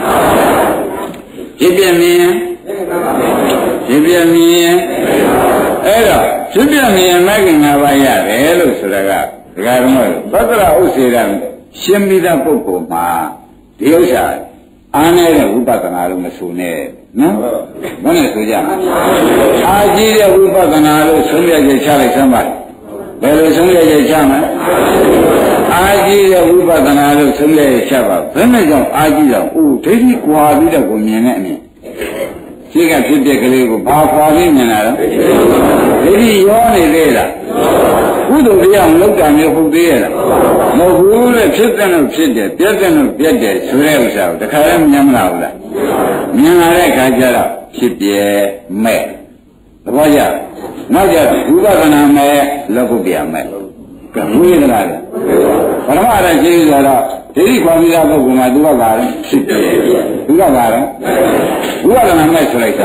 ဖြစ်ပြမြင်ဖြစ်ပြမြင်အဲ့တော့ဖြစ်ပြမြင်မဲ့ခင်၅ပါးရတယ်လို့ဆိုတာကတရားဓမ္မတွေသတ္တရာဥစ္စေတရှင်းပြီးတဲ့ပုဂ္ဂိုလ်မှာဒီဥစ္စာအားနေတဲ့ဝိပဿနာလို့မဆိုနဲ့နော်ဘယ်နဲ့ဆိုကြမလဲအားကြီးတဲ့ဝိပဿနာလို့ဆုံးဖြတ်ချက်ချလိုက်စမ်းပါဘယ်လိုဆုံးဖြတ်ချက်ချမလဲအားကြီးတဲ့ဝိပဿနာလို့ဆုံးဖြတ်ချက်ချပါဘယ်နဲ့ကြောင့်အားကြီးတော့ဒိဋ္ဌိကွာပြီးတော့ကိုမြင်တဲ့အမြင်ရှိကဖြစ်တဲ့ကလေးကိုဘာကွာပြီးမြင်လာတော့ဒိဋ္ဌိရောနေသေးလားကုသိုလ်တရားမလုပ်တာမျိုးဟုတ်သေးရဲ့လားမဟုတ်ဘူးလေဖြစ်တဲ့လို့ဖြစ်တယ်ပြက်တဲ့လို့ပြက်တယ်ဆိုတဲ့ဥစ္စာကိုတခါလည်းမြင်မလားဘူးလားမြင်လာတဲ့အခါကျတော့ဖြစ်ပြဲမဲ့သဘောကျနောက်ကျဝိပဿနာမဲ့လောကုတ္တရာမဲ့ကဝိသလားပထမအတိုင်းရှင်းဆိုတော့ဒိဋ္ဌိခွာပြီးသားပုဂ္ဂိုလ်မှာသူကပါလဲဖြစ်ပြဲသူကပါလဲဝိပဿနာမဲ့ဆိုလိုက်စမ်း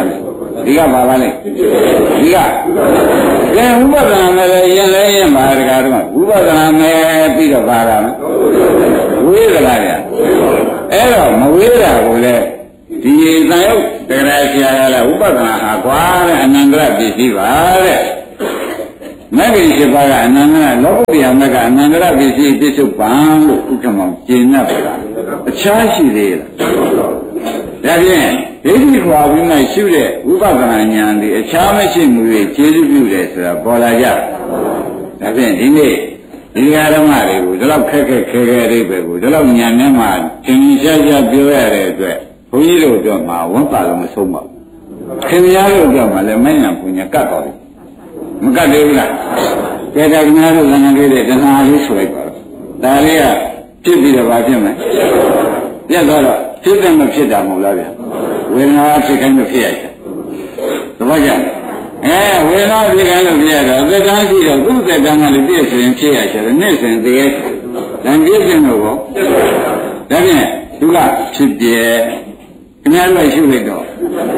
ဒီကပါပါလေဒီကကဲဥပဒနာမဲ့ရင်လဲရင်ပါတကားတော့ဥပဒနာမဲ့ပြီးတော့ပါတာဝေးကြလားဗျအဲ့တော့မဝေးတာကိုလေဒီသံယုတ်တရားဆရာကလည်းဥပဒနာဟာကွာတဲ့အနန္တရပစ္စည်းပါတဲ့မဂ္ဂင်7ပါးကအနန္တရလောကုတ္တရာမဂ္ဂအနန္တရပစ္စည်းပြစ္ဆုတ်ပံလို့ဥက္ကမောင်ကျင့်납ပါလားအခြားရှိသေးလားဒါဖြင့်ဒိဋ္ဌိခွာပြီးမှရှုတဲ့ဝိပဿနာဉာဏ်ဒီအခြားမရှိမှုတွေကျေစုပြုတယ်ဆိုတာပေါ်လာကြဒါဖြင့်ဒီနေ့ဒီဓမ္မတွေကိုဒီလောက်ခက်ခက်ခဲခဲလေးပဲကိုဒီလောက်ဉာဏ်နဲ့မှသင်ရှားရှားပြောရတဲ့အတွက်ဘုန်းကြီးတို့တော့မှဝန်ပါလို့မဆုံးပါဘူးခင်ဗျားတို့တော့မှလည်းမဉဏ်ပူညာကတ်တော်တယ်မကတ်သေးဘူးလားကဲဒါခင်ဗျားတို့လည်းငယ်လေးတဏှာလေးဆိုလိုက်ပါတော့ဒါလေးကဖြစ်ပြီးတော့ဘာဖြစ်မလဲပြတ်သွားတော့ဖြစ်တယ်မဖြစ်တာမဟုတ်လားဗျဝေဒနာဖြစ်ခိုင်းလို့ဖြစ်ရတယ်သဘောကျဝေဒနာဖြစ်ခိုင်းလို့ဖြစ်ရတော့သက်တမ်းရှိတော့သူ့သက်တမ်းကလည်းပြည့်စုံဖြစ်ရချင်တယ်နေ့စဉ်တည်းရဲ့တန်ပြည့်စုံလို့ပေါ့ဒါဖြင့်သူကဖြစ်ပြဲခင်ဗျားတို့ရှုလိုက်တော့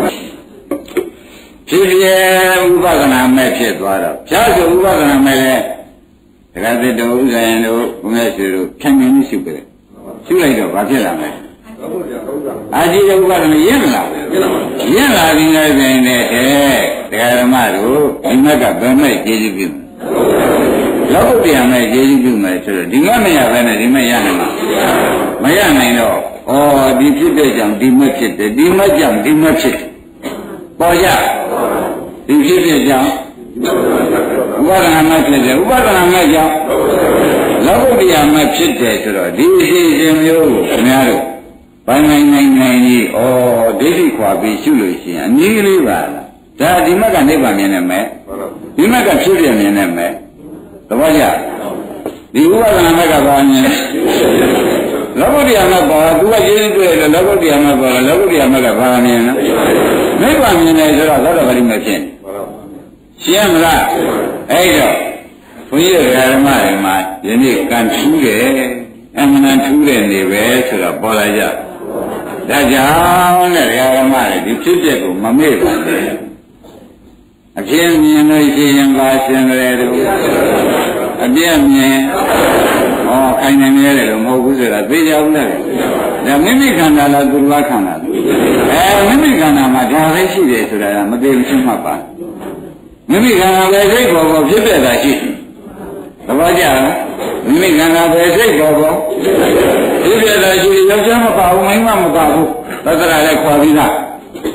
ဖြစ်ပြဲဥပဒနာမဲ့ဖြစ်သွားတော့ဖြားဆိုဥပဒနာမဲ့လေဒကာသစ်တို့ဥဇယံတို့ဘုရားရှိတို့ဖြန့်ဖြန်းရှုကြတယ်ရှုလိုက်တော့ဘာဖြစ်လာမလဲအာဇီဝဥပဒနာရင့်လာရင့်လာပြီးလည်းပြင်နေတဲ့တရားဓမ္မတို့ဒီမက်ကဘယ်မဲ့ကျေးဇူးပြုလောကုတ္တရာမဲ့ကျေးဇူးပြုမယ်ဆိုတော့ဒီမက်မရဘဲနဲ့ဒီမက်ရနိုင်မှာမရနိုင်တော့ဩဒီဖြစ်တဲ့ကြောင့်ဒီမက်ဖြစ်တယ်ဒီမက်ကြောင့်ဒီမက်ဖြစ်တယ်ပေါ်ကြဒီဖြစ်တဲ့ကြောင့်ဥပါဒနာမဲ့ဖြစ်တယ်ဥပါဒနာမဲ့ကြောင့်လောကုတ္တရာမဲ့ဖြစ်တယ်ဆိုတော့ဒီအစီအစဉ်မျိုးကိုခင်ဗျားတို့ဘာနိုင်ကြီးဩဒိဋ္ဌိခွာပြီးရှုလို့ရှိရင်အနည်းကလေးပါလားဒါဒီမက်ကနိဗ္ဗာန်မြင်နေမယ်ဒီမက်ကဖြစ်ပြမြင်နေမယ်သဘောကျဒီဥပဒနာမက်ကဘာမြင်လောကုတ္တရာမက်ပေါ်သူကကျေးဇူးတွေ့တယ်လောကုတ္တရာမက်ပေါ်လောကုတ္တရာမက်ကဘာမြင်လဲနိဗ္ဗာန်မြင်တယ်ဆိုတော့သောတာပတိမဖြစ်ရှင်းမလားအဲ့တော့ဘုန်းကြီးဓမ္မတွေမှာယနေ့ကံထူးတယ်အမှန်တန်ထူးတဲ့နေပဲဆိုတော့ပေါ်လာကြဒါကြောင့်တဲ့ဓမ္မတွေဒီဖြစ်ပျက်ကိုမမေ့ပါနဲ့အဖြစ်မြင်လို့ရှိရင်ပါရှင်တယ်တို့အပြည့်မြင်ခိုင်နေနေတယ်လို့မဟုတ်ဘူးဆိုတာသိကြဘူးလားဒါမိမိခန္ဓာလားသူတော်ခန္ဓာလားမိမိခန္ဓာမှာဒါပဲရှိတယ်ဆိုတာကမသိဘူးရှင်းမှတ်ပါမိမိခန္ဓာပဲစိတ်ပေါ်ပေါ်ဖြစ်ပြတာရှိသဘောကျလားမိမိခန္ဓာပဲစိတ်ပေါ်ပေါ်ဖြစ်ပြတာရှိယောက်ျားမပါဘူးမိန်းမမပါဘူးသတ္တရာလည်းခွာပြီးသား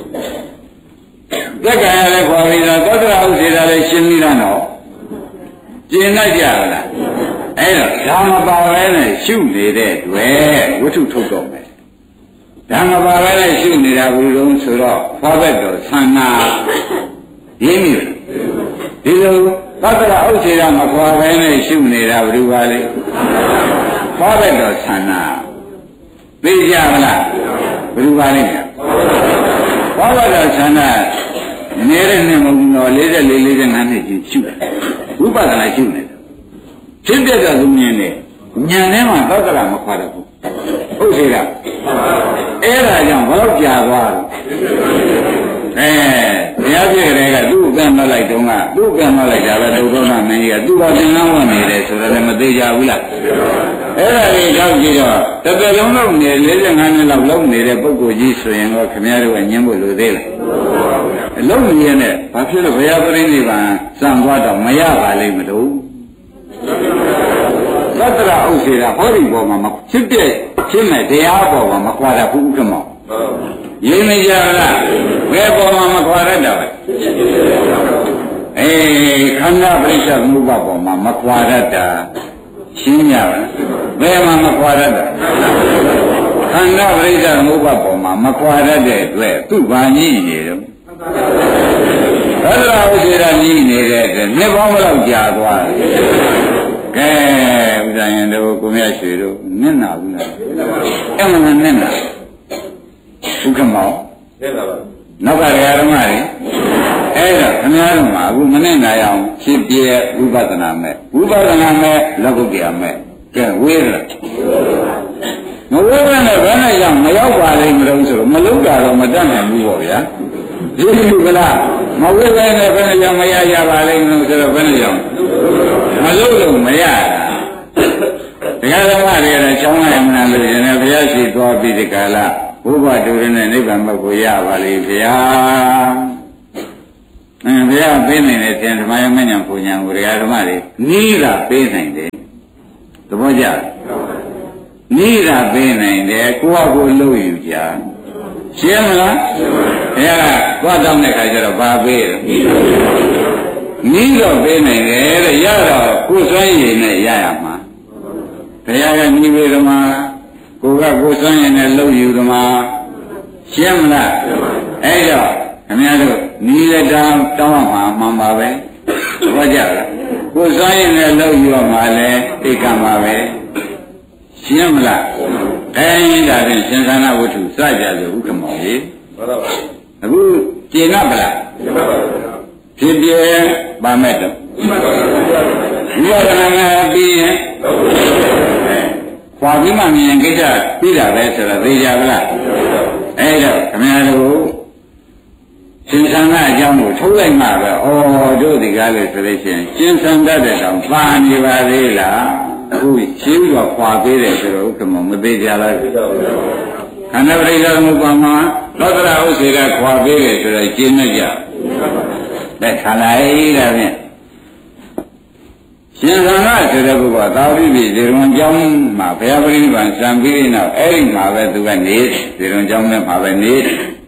သက္ကာရလည်းခွာပြီးသားသတ္တရာဥစ္စေတာလည်းရှင်းပြီးသားနော်ကျင်တတ်ကြလားအဲ့တော့ဓမ္မပါပဲနဲ့ရှုနေတဲ့တွေ့ဝတ္ထုထုတ်တော့မယ်ဓမ္မပါပဲနဲ့ရှုနေတာဘုရားဆိုတော့ဖောဘက်တော်သန္နာရင်းမိဒီလိုသတ္တရာဥစ္စေတာမခွာပဲနဲ့ရှုနေတာဘုရားလေဖောဘက်တော်သန္နာသိကြမလားဘုရားလေဖောဘက်တော်သန္နာနေတဲ့နဲ့မဟုတ်ဘူးနော်44 45နှစ်ကြီးရှုတယ်ဝိပဿနာရှုနေတယ်ဖြစ်ပြတဲ့သူမြင်တယ်ဉာဏ်ထဲမှာသတ္တရာမခွာတတ်ဘူးဟုတ်သေးလားအဲ့ဒါကြောင့်ဘလို့ကြာသွားတယ်ဘုရားပြည့်တဲ့ကသူ့ကံမလိုက်တုန်းကသူ့ကံမလိုက်တာပဲဒုက္ခမင်းကြီးကသူ့ဘာသင်္ကန်းဝင်နေတယ်ဆိုတော့လည်းမသေးကြဘူးလားအဲ့ဒါလေးတော့ကြည့်တော့တစ်သက်လုံးလုံးနေ45နှစ်လောက်လုံးနေတဲ့ပုဂ္ဂိုလ်ကြီးဆိုရင်တော့ခင်ဗျားတို့ကညှင်းဖို့လိုသေးလားအလုံးမရနဲ့ဘာဖြစ်လို့ဘုရားပြိဋိဘံစံသွားတော့မရပါလိမ့်မလို့သတ္တရာဥစ္စေတာဟောဒီပေါ်မှာမဖြစ်ပြဖြစ်မဲ့တရားပေါ်မှာမခွာတတ်ဘူးဥက္ကမောရင်းနေကြလားဘယ်ပေါ်မှာမခွာတတ်တာပဲခန္ဓာပရိစ္ဆေသမုပ္ပါပေါ်မှာမခွာတတ်တာရှင်းကြပါလားဘယ်မှာမခွာတတ်တာခန္ဓာပရိစ္ဆေသမုပ္ပါပေါ်မှာမခွာတတ်တဲ့အတွက်သူ့ဘာကြီးနေတော့သတ္တရာဥစ္စေတာကြီးနေတဲ့အတွက်နှစ်ပေါင်းဘယ်လောက်ကြာသွားလဲကဲဥဒ္ဒယံတို့ကိုမြတ်ရွှေတို့နင့်နာဘူးလားအဲ့မှနင့်နာဥက္ကမောနင့်နာပါနောက်ကဓမ္မတွေအဲ့တော့ခင်ဗျားတို့မှာအခုမနင့်နာရအောင်ဖြစ်ပြဝိပဿနာမဲ့ဝိပဿနာမဲ့လောကုတ္တရာမဲ့ကဲဝေးလားမဝေးဘဲနဲ့ဘယ်နဲ့ကြောင့်မရောက်ပါလိမ့်မလို့ဆိုတော့မလုံးတာတော့မတတ်နိုင်ဘူးပေါ့ဗျာဒီလိုကလားမဝိဇ္ဇာနဲ့ဘယ်နဲ့ကြောင့်မရရပါလိမ့်မလို့ဆိုတော့ဘယ်နဲ့ကြောင့်မလို့မရတာတရားဓမ္မတွေကချောင်းလိုက်မှန်းလို့ရင်လည်းဘုရားရှိသွားပြီးဒီကလာဘုရားတူရင်းနဲ့နိဗ္ဗာန်ဘက်ကိုရပါလိမ့်ဗျာဘုရားပေးနိုင်တဲ့သင်ဓမ္မယမဉ္ဇဉ်ပူညာကိုတရားဓမ္မတွေနီးတာပေးနိုင်တယ်သဘောကျနီးတာပေးနိုင်တယ်ကိုယ့်အကိုလှုပ်ယူကြရှင်းမလားဘုရားကသွားတောင်းတဲ့ခါကျတော့ဘာပေးလဲနီးတော့ပေးနိုင်တယ်တဲ့ရတော့ကိုယ်စွမ်းရည်နဲ့ရရမှာဘုရားကနီးပေးဓမ္မကိုကကိုယ်စွမ်းရည်နဲ့လှုပ်ယူဓမ္မရှင်းမလားအဲ့တော့ခင်ဗျားတို့နီးတဲ့တောင်းမှာမှန်ပါပဲသဘောကျလားကိုယ်စွမ်းရည်နဲ့လှုပ်ယူမှာလဲသိကံပါပဲရှင်းမလားအဲဒီဒါဖြင့်ရှင်သာနာဝတ္ထုစကြလို့ဥက္ကမောင်ကြီးမှန်ပါပါအခုကျေနပ်ပါလားကျေနပ်ပါပါဖြစ်ပြပါမဲ့တော့မှန်ပါပါဝိပဿနာပြီးရင်ခွာပြီးမှမြင်ကိစ္စပြီးတာပဲဆိုတော့သိကြပါလားအဲဒါခင်ဗျားတို့ရှင်သန်ကအကြောင်းကိုထုတ်လိုက်မှပဲဩတို့ဒီကားလို့ဆိုလို့ရှိရင်ရှင်သန်တတ်တဲ့တောင်ပါနေပါသေးလားအခုရှင်းပြီးတော့ခွာပေးတယ်ဆိုတော့ဥက္ကမမသေးကြလားခန္ဓာပရိစ္ဆေသမုပ္ပါမှာသောတရဥစ္စေကခွာပေးတယ်ဆိုတော့ရှင်းနေကြတဲ့ခန္ဓာရေးဒါဖြင့်ရှင်သန်ကဆိုတဲ့ပုဂ္ဂိုလ်သာဝတိပြည်ဇေရုံကျောင်းမှာဘုရားပရိနိဗ္ဗာန်စံပြီးတဲ့နောက်အဲ့ဒီမှာပဲသူကနေဇေရုံကျောင်းနဲ့မှာပဲနေ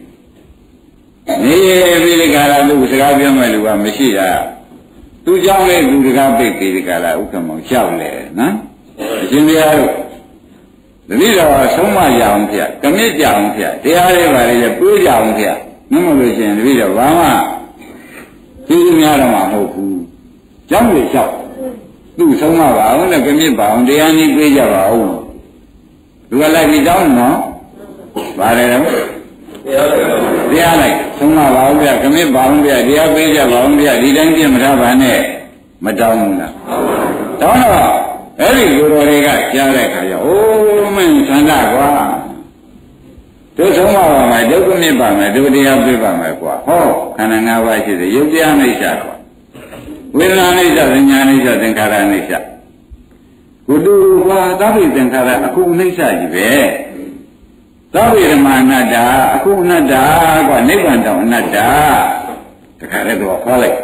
ပြီးဒီကလာလူစကားပြောမဲ့လူကမရှိတာသူเจ้าလေးသူတကားပိတ်ပြီးဒီကလာဥက္ကမောင်လျှောက်လေနော်အရှင်ဘုရားတို့တတိတော်ဆုံးမရအောင်ဖျက်ကမြစ်ကြအောင်ဖျက်တရားလေးပါလေပြေးကြအောင်ဖျက်မဟုတ်လို့ရှိရင်တတိတော်ဘာမှသိသူများတော့မှမဟုတ်ဘူးเจ้าလေးလျှောက်သူ့ဆုံးမပါအောင်နဲ့ကမြစ်ပါအောင်တရားနည်းပြေးကြပါဦးသူကလိုက်ပြီးတောင်းနော်ပါတယ်တော့တရားလိုက်ဆုံးမပါဦးဗျာခမင်းပါဦးဗျာတရားပေးကြပါဦးဗျာဒီတိုင်းပြမထားပါနဲ့မတောင်းဘူးလားတောင်းတော့အဲ့ဒီလူတော်တွေကကြားတဲ့ခါကျအိုးမင်းသန္တာကွာတို့ဆုံးမပါမယ်ဒုက္ခမြစ်ပါမယ်ဒုတရားပြပါမယ်ကွာဟောခန္ဓာ၅ပါးရှိတယ်ရုပ်တရားအိဋ္ဌကွာဝေဒနာအိဋ္ဌသဉ္ညာအိဋ္ဌသင်္ခါရအိဋ္ဌကုတုကွာသဗ္ဗေသင်္ခါရအခုအိဋ္ဌကြီးပဲသဗ္ဗေဓမ္မအနတ္တအခုအနတ္တကွာနိဗ္ဗာန်တောင်အနတ္တတခါတည်းတော့ဟောလိုက်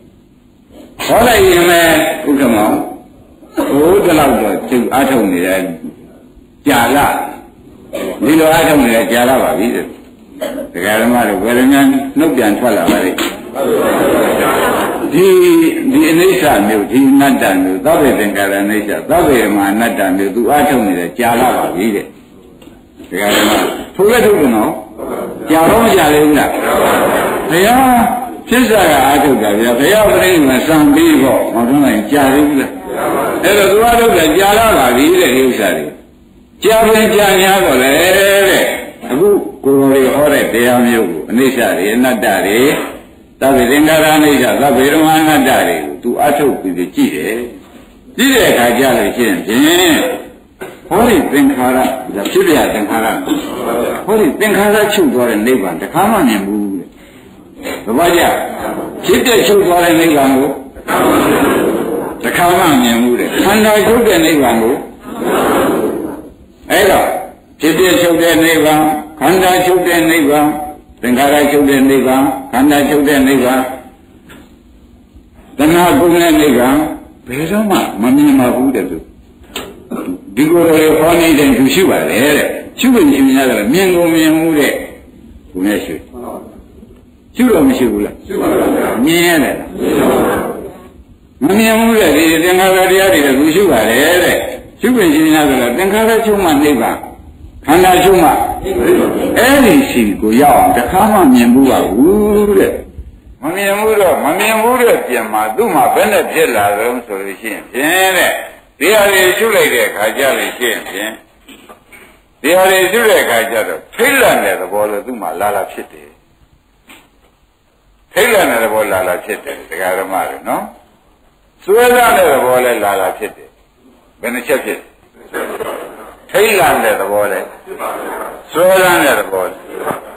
ရင်လည်းဥက္ကမောဘိုးတလောက်တော့ကျုပ်အားထုတ်နေတယ်ကြာလာဒီလိုအားထုတ်နေတယ်ကြာလာပါပြီတဲ့ဒကာဓမ္မတို့ဝေဒနာနှုတ်ပြန်ထွက်လာပါလေဒီအနိစ္စမျိုးဒီအနတ္တမျိုးသဗ္ဗေသင်္ခါရအနိစ္စသဗ္ဗေဓမ္မအနတ္တမျိုးသူအားထုတ်နေတယ်ကြာလာပါပြီတဲ့ဒကာဓမ္မထိုးလက်ထုတ်ကြနော်ကြာတော့မကြာလေဘူးလားဘုရားဖြစ်စားကအားထုတ်တာဗျာဘုရားပြိဋိမစံပြီးတော့မထုံးနိုင်ကြာသေးဘူးလားအဲ့တော့သူအားထုတ်တာကြာလာပါပြီတဲ့ဒီဥစ္စာတွေကြာပြန်ကြာ냐တော့လေတဲ့အခုကိုယ်တော်တွေဟောတဲ့တရားမျိုးကိုအနိစ္စတွေအနတ္တတွေသဗ္ဗေသင်္ခါရအနိစ္စသဗ္ဗေဓမ္မအနတ္တတွေကိုသူအားထုတ်ပြီးကြည့်တယ်ကြည့်တဲ့အခါကျလို့ရှိရင်ဖြင့်ဟောဒီသင်္ခါရဖြစ်ပြသင်္ခါရဟောဒီသင်္ခါရချုပ်သွားတဲ့နိဗ္ဗာန်တခါမှမြင်ဘူးတဲ့သဘောကျဖြစ်တဲ့ချုပ်သွားတဲ့နိဗ္ဗာန်ကိုတခါမှမြင်ဘူးတဲ့ခန္ဓာချုပ်တဲ့နိဗ္ဗာန်ကိုအဲ့တော့ဖြစ်တဲ့ချုပ်တဲ့နိဗ္ဗာန်ခန္ဓာချုပ်တဲ့နိဗ္ဗာန်သင်္ခါရချုပ်တဲ့နိဗ္ဗာန်ခန္ဓာချုပ်တဲ့နိဗ္ဗာန်တဏှာကုန်တဲ့နိဗ္ဗာန်ဘယ်တော့မှမမြင်ပါဘူးတဲ့သူဒီကိုယ်တော်ခေါ်နေတဲ့သူရှိပါလေတဲ့ရှုလို့ရှိရင်လည်းမြင်ကုန်မြင်မှုတဲ့ဘုရားရှိရှုတော့မရှိဘူးလားရှုပါပါမြင်ရတယ်မမြင်ဘူးတဲ့ဒီသင်္ခါရတရားတွေသူရှုပါလေတဲ့ရှုလို့ရှိရင်လည်းသင်္ခါရချုပ်မှနိဗ္ဗာန်ခန္ဓာချုပ်မှအဲ့ဒီရှိကိုရောက်အောင်တခါမှမြင်ဘူးပါဘူးတဲ့မမြင်ဘူးတော့မမြင်ဘူးတဲ့ပြင်မှာသူ့မှာဘယ်နဲ့ဖြစ်လာတော့ဆိုလို့ရှိရင်ဖြင့်တဲ့ဒီဟာတွေရှုလိုက်တဲ့အခါကျလို့ရှိရင်ဖြင့်ဒီဟာတွေရှုတဲ့အခါကျတော့ထိတ်လန့်တဲ့သဘောလို့သူ့မှာလာလာဖြစ်တယ်ထိတ်လန့်တဲ့သဘောလာလာဖြစ်တယ်ဒကာဓမ္မတွေနော်စွဲလာတဲ့သဘောလည်းလာလာဖြစ်တယ်ဘယ်နှချက်ဖြစ်ထိတ်လန့်တဲ့သဘောလဲစွဲလန်းတဲ့သဘော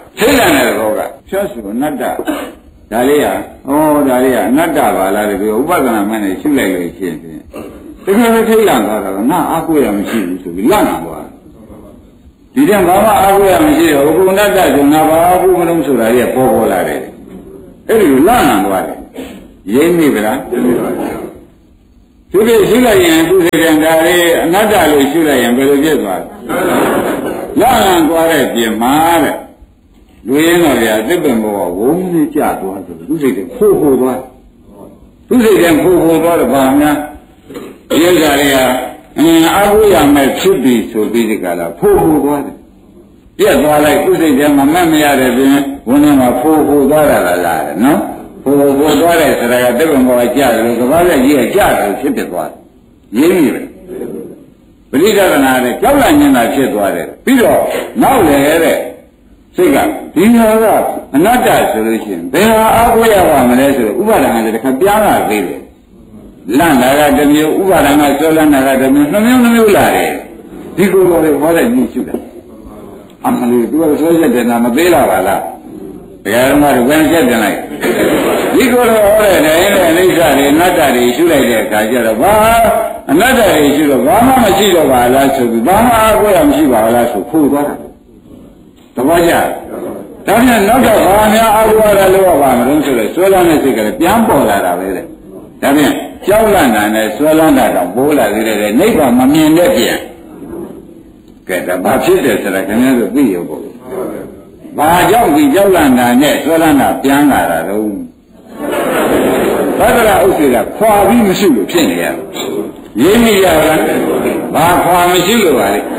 ထိတ်လန့်တဲ့ဘောကဖြတ်စုအနတ္တဒါလေးဟာဒါလေးဟာအနတ္တပါလားတကယ်ဥပဒနာမှနဲ့ရှုလိုက်လို့ရှိရင်တကယ်ပဲထိတ်လန့်သွားတာကငါအားကိုးရမရှိဘူးဆိုပြီးလန့်လာသွားဒီတဲ့ဘာမှအားကိုးရမရှိတော့ဥပ္ပန္နတ္တဆိုငါဘာအားကိုးမလို့ဆိုတာကြီးပေါ်လာတယ်အဲ့ဒီလိုလန့်လာသွားတယ်ရင်းမိဗလားသူတို့ရှုလိုက်ရင်သူစိတ်ကံဒါလေးအနတ္တလို့ရှုလိုက်ရင်ဘယ်လိုဖြစ်သွားလဲလန့်သွားတဲ့ပြင်မှာတဲ့လူရင်းတော်ဗျာသစ်ပင်ဘောကဝုန်းကြီးကျသွားဆိုသူစိတ်ကဖိုးဖိုးသွားသူစိတ်ကဖိုးဖိုးသွားတော့ဘာများဒီဥစ္စာတွေကအာဟုရမဲ့ဖြစ်ပြီးဆိုပြီးဒီကလာဖိုးဖိုးသွားတယ်ပြက်သွားလိုက်သူစိတ်ကမမတ်မရတဲ့ပြင်ဝန်းထဲမှာဖိုးဖိုးသွားတာလားနော်ဖိုးဖိုးသွားတဲ့ဆရာကသစ်ပင်ဘောကကျတယ်လို့ကဘာလက်ကြီးကကျတယ်ဖြစ်ဖြစ်သွားတယ်ရင်းပြီပဲပရိဒသနာနဲ့ကြောက်လန့်နေတာဖြစ်သွားတယ်ပြီးတော့နောက်လေတဲ့စိတ်ကဒီဟာကအနတ္တဆိုလို့ရှိရင်ဘယ်ဟာအားကိုးရပါမလဲဆိုတော့ဥပါဒဏ်ကလည်းတစ်ခါပြားလာသေးတယ်လန့်တာကတစ်မျိုးဥပါဒဏ်ကဆွဲလန်းတာကတစ်မျိုးနှမျိုးလာတယ်ဒီကိုယ်တော်လေးဟောတဲ့ညှိရှုတာအမှန်လို့သူကဆွဲချက်တယ်နာမသေးလာပါလားဘယ်ဟာမှတော့ဘယ်ချက်တင်လိုက်ဒီကိုယ်တော်ဟောတဲ့တိုင်းနဲ့အိဋ္ဌာတွေအနတ္တတွေရှုလိုက်တဲ့အခါကျတော့ဘာအနတ္တတွေရှုတော့ဘာမှမရှိတော့ပါလားဆိုပြီးဘာမှအားကိုးရမရှိပါလားဆိုဖို့သွားတာသဘောကျဒါပြန်နောက်တော့ဘာများအားကိုးရလို့ပါမလို့ဆိုတော့ဆွဲလန်းတဲ့စိတ်ကလည်းပြန်ပေါ်လာတာပဲတဲ့ဒါပြန်ကြောက်လန့်တာနဲ့ဆွဲလန်းတာတော့ပိုးလာသေးတယ်နိဗ္ဗာန်မမြင်တဲ့ပြန်ကဲဒါဘာဖြစ်တယ်ဆိုတာခင်ဗျားတို့သိရဖို့ဘာကြောင့်ဒီကြောက်လန့်တာနဲ့ဆွဲလန်းတာပြန်လာတာတော့သတ္တရဥစ္စေကခွာပြီးမရှိလို့ဖြစ်နေရတယ်ရင်းမိရလားဘာခွာမရှိလို့ပါလေ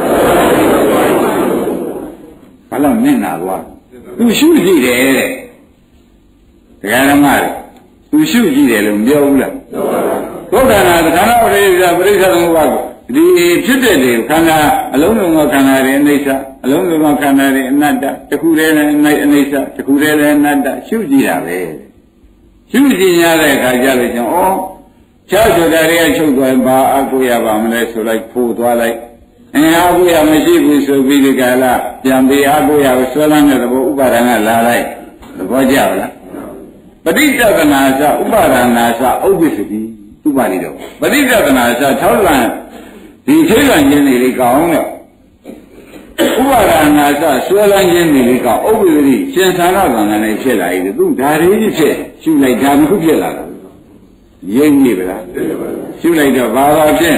ဘာလို့နင့်နာသွားသူရှုကြည့်တယ်တဲ့တရားဓမ္မတွေသူရှုကြည့်တယ်လို့မပြောဘူးလားဘုရားနာခန္ဓာပရိစ္ဆာပရိစ္ဆာသမုပ္ပါဒ်ဒီဖြစ်တဲ့လေခန္ဓာအလုံးစုံသောခန္ဓာတွေအနိစ္စအလုံးစုံသောခန္ဓာတွေအနတ္တတစ်ခုတည်းနဲ့အနိစ္စတစ်ခုတည်းလည်းအနတ္တရှုကြည့်တာပဲရှုကြည့်ရတဲ့အခါကျလို့ကျွန်တော်ခြားဆိုတာတွေကချုပ်သွားဘာအကုရပါမလဲဆိုလိုက်ဖိုးသွားလိုက်အာဟုရမရှိဘူးဆိုပြီးဒီကလာပြန်ပြီးအာဟုရကိုဆွဲလန်းတဲ့သဘောဥပါဒဏ်ကလာလိုက်သဘောကျလားပဋိစ္စကနာသဥပါဒနာသဥပ္ပစ္စတိဥပါလိတော့ပဋိစ္စကနာသထောက်လန့်ဒီထိတ်လန့်ခြင်းတွေလေးကောင်းတော့ဥပါဒနာသဆွဲလန်းခြင်းတွေလေးကောင်းဥပ္ပစ္စတိရှင်သာရကံနဲ့ဖြစ်လာပြီသူဓာရီဖြစ်ရှုလိုက်ဓာမခုဖြစ်လာတာရင်းနေပါလားရှုလိုက်တော့ဘာသာဖြစ်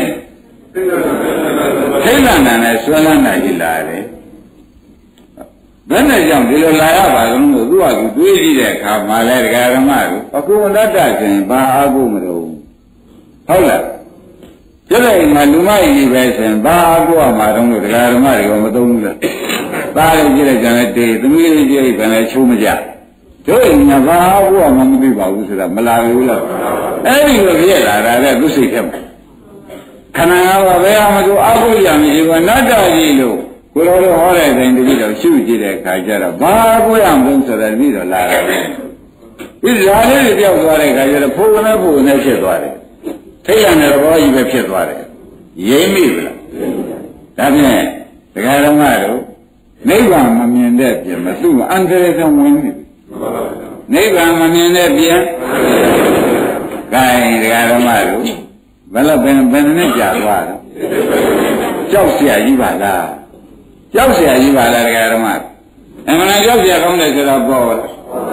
ထိတ်လန့်တာနဲ့ဆွဲလန်းတာကြီးလာတယ်ဘယ်နဲ့ကြောင့်ဒီလိုလာရပါလို့သူကသူတွေးကြည့်တဲ့အခါမှာလဲဒကာဓမ္မတို့အခုအနတ္တဆိုရင်ဘာအားကိုမလို့ဟုတ်လားကျတဲ့အိမ်မှာလူမကြီးပဲဆိုရင်ဘာအားကိုမှတော့လို့ဒကာဓမ္မတွေကမသုံးဘူးလားသားလေးကြည့်လိုက်ကြတယ်တေးသမီးလေးကြည့်လိုက်ကြတယ်ချိုးမကြတို့အိမ်ကဘာအားကိုမှမသိပါဘူးဆိုတာမလာဘူးလားအဲ့ဒီလိုပြည့်လာတာလေသူစိတ်ထဲမှာခန္ဓာကဘယ်မှာသူအားကိုရမရှိဘူးအနတ္တကြီးလို့ကိုယ်တော်ဟောတဲ့အတိုင်းတတိတော့ရှုကြည့်တဲ့အခါကျတော့ဘာကိုရမလို့ဆိုတဲ့ပြီးတော့လာတယ်ဒီဇာလေးတွေပြောက်သွားတဲ့အခါကျတော့ဖိုးကနေဖြစ်သွားတယ်ထိတ်ရတဲ့ဘောကြီးပဲဖြစ်သွားတယ်ရိမ့်မိဗလားဒါဖြင့်ဒကာဓမ္မတို့နိဗ္ဗာန်မမြင်တဲ့ပြင်မသူ့အန္တရာယ်ကဝင်နေပြီနိဗ္ဗာန်မမြင်တဲ့ပြင်ဂိုင်းဒကာဓမ္မတို့ဘယ်နဲ့ကြာသွားတော့ကြောက်เสียကြီးပါလားကြောက်เสียကြီးပါလားဒကာဓမ္မအမှန်ကြောက်เสียကောင်းတယ်ဆိုတော့ပေါ်လာ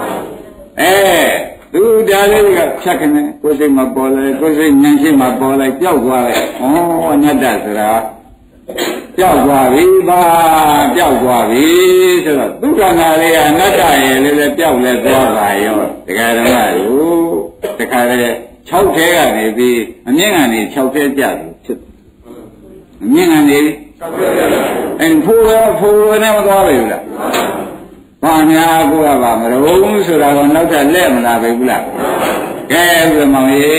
သူဒါလေးကဖြတ်ကနေကိုယ်စိတ်မှာပေါ်လာကိုယ်စိတ်ဉာဏ်ရှိမှပေါ်လာကြောက်သွားတယ်ဩအနတ္တဆိုတာကြောက်သွားပြီပါကြောက်သွားပြီဆိုတော့ဒုက္ခနာလေးကအနတ္တရဲ့လည်းကြောက်လဲသွားပါရောဒကာဓမ္မတို့တခါလေ6ထဲကနေပြီးအမြင့်ကနေ6ထဲကြတယ်ဖြစ်အမြင့်ကနေ6ထဲကြတယ်ဖိုးနဲ့မသွားပြီလားဘာများကိုရပါမလို့ဆိုတာတော့နောက်ထပ်လက်မလာပဲဘူးလားကဲဥပမောင်ရေ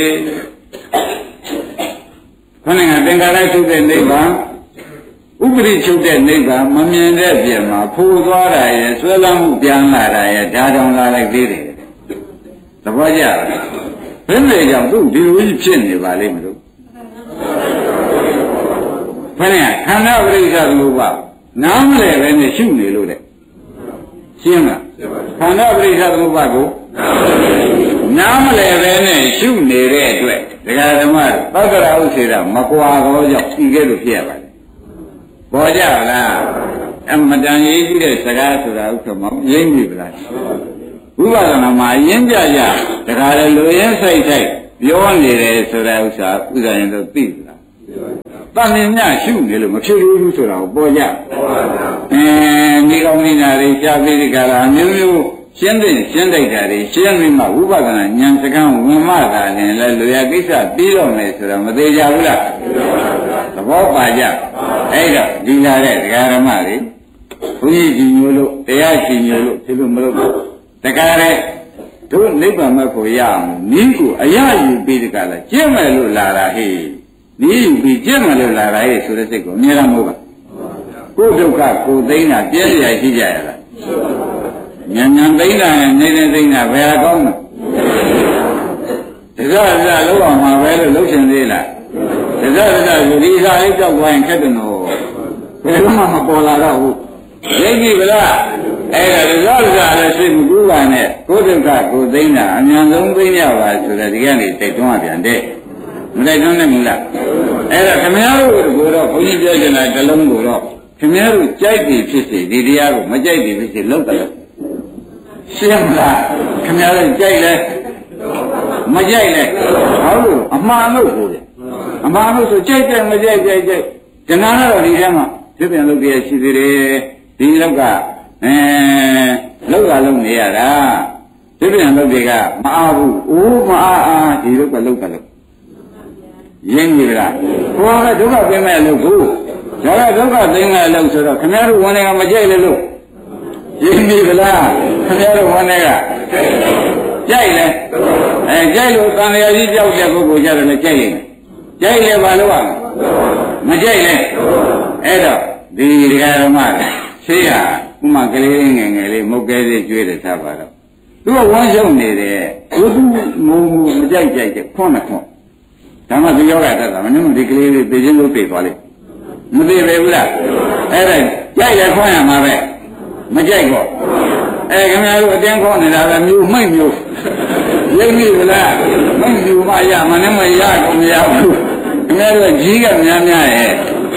ခဏကသင်္ကာရထုတ်တဲ့နိဗ္ဗာန်ဥပရိချုပ်တဲ့နိဗ္ဗာန်မမြင်တဲ့ပြင်မှာဖိုးသွားတာရဲ့ဆွဲလမ်းမှုပြန်လာတာရဲ့ဒါတောင်လာလိုက်သေးတယ်သဘောကျလားဘယ်နဲ့ကြောင့်သူဒီလိုကြီးဖြစ်နေပါလိမ့်မလို့ခဏခန္ဓာပရိစ္ဆေသမုပ္ပါနားမလဲပဲနဲ့ရှုနေလို့တဲ့ရှင်းလားခန္ဓာပရိစ္ဆေသမုပ္ပါကိုနားမလဲပဲနဲ့ရှုနေတဲ့အတွက်ဒကာဓမ္မသက္ကရာဥစေတာမကွာတော့ကြောင့်ဒီကဲလို့ဖြစ်ရပါတယ်ပေါ်ကြလားအမတန်ရေးကြည့်တဲ့စကားဆိုတာဥက္ကမောရင်းပြီဗလားဝိပဿနာမှာရင်းကြကြဒကာလည်းလူရင်းဆိုင်ဆိုင်ပြောနေတယ်ဆိုတဲ့ဥစ္စာဥစ္စာရင်တော့သိလားတန်မြင်မြရှုနေလို့မဖြစ်ဘူးဆိုတာကိုပေါ်ကြဒီကောင်းနေတာတွေရှားပြီးဒီကလာမျိုးမျိုးရှင်းတဲ့ရှင်းတိုက်တာတွေရှင်းပြီးမှဝိပဿနာဉာဏ်စကံဝင်မှသာလည်းလူရကိစ္စပြီးတော့မယ်ဆိုတော့မသေးကြဘူးလားသဘောပါကြအဲ့တော့ဒီလာတဲ့ဒကာဓမ္မတွေဘုန်းကြီးကြီးမျိုးလို့တရားကြီးမျိုးလို့ဖြစ်လို့မလို့ဒကာတဲ့တို့နိဗ္ဗာန်မကိုရအောင်နီးကိုအရယူပြီးဒီကလာကျင့်မယ်လို့လာတာဟေ့နီးယူပြီးကျင့်မယ်လို့လာတာဟေ့ဆိုတဲ့စိတ်ကိုအများအားမဟုတ်ပါကိုယ်ဒုက္ခကိုသိမ်းတာပြည့်ရရှိကြရလားဉာဏ်ဉာဏ်သိမ်းတာနဲ့နေသိမ်းတာဘယ်ဟာကောင်းလဲဒါကြဒါလောက်အောင်မှာပဲလို့လှုပ်ရှင်သေးလားဒါကြဒါဒီစားလေးကြောက်သွားရင်ခက်တယ်နော်ဘယ်မှမပေါ်လာတော့ဘူးသိပြီဗလားအဲ့ဒါဒါလည်းစိတ်မကူးပါနဲ့ကိုယ်ဒုက္ခကိုသိမ်းတာအမြန်ဆုံးသိမ်းရပါဆိုတဲ့ဒီကနေ့တိုက်တွန်းပြန်တဲ့မတိုက်တွန်းနဲ့မလားအဲ့ဒါခင်ဗျားတို့ကိုတော့ဘုန်းကြီးပြောချင်တာတစ်လုံးကိုတော့ခင်ဗျားတို့ကြိုက်ပြီဖြစ်စေဒီတရားကိုမကြိုက်ပြီဖြစ်စေလောက်တယ်ရှင်းမလားခင်ဗျားတို့ကြိုက်လဲမကြိုက်လဲဟုတ်လို့အမှားလို့ကိုတယ်အမှားလို့ဆိုကြိုက်တယ်မကြိုက်ကြိုက်ကြိုက်တဏှာကတော့ဒီထဲမှာဖြစ်ပြန်လုပ်ပြရရှိသေးတယ်ဒီလောက်ကလောက်ကလုံးနေရတာဖြစ်ပြန်လုပ်တွေကမအားဘူးအိုးမအားဒီလောက်ကလောက်ကလုံးရင်းပြီလားဟောကဒုက္ခပြင်းမဲ့လို့ကိုဒါကဒုက္ခသိမ်းမဲ့လို့ဆိုတော့ခင်ဗျားတို့ဝန်တွေကမကြိုက်လေလို့ရင်းပြီလားခင်ဗျားတို့ဝန်တွေကကြိုက်လဲကြိုက်လို့တန်လျာကြီးကြောက်တဲ့ပုဂ္ဂိုလ်ကြတယ်လည်းကြိုက်ရင်ကြိုက်လဲဘာလို့ရမကြိုက်လဲအဲ့တော့ဒီဒကာဓမ္မဆေးဟာဥမာကလေးငယ်ငယ်လေးမုတ်ကဲလေးကျွေးတယ်ထားပါတော့သူကဝမ်းရှုံနေတယ်သူငုံမကြိုက်တဲ့ခွန်းနဲ့ခွန်းဒါမှဒီယောဂတက်တာမင်းတို့ဒီကလေးလေးသိချင်းလို့ပြေသွားလိမ့်မသိပဲဘူးလားအဲ့ဒါကြိုက်ရခွန်းရမှာပဲမကြိုက်တော့ခင်ဗျားတို့အတင်းခေါ်နေတာပဲမျိုးမိတ်မျိုးရိပ်မိဗလားမိတ်မျိုးမရမနဲ့မရတော့မရဘူးခင်ဗျားတို့ကြီးကများများရဲ့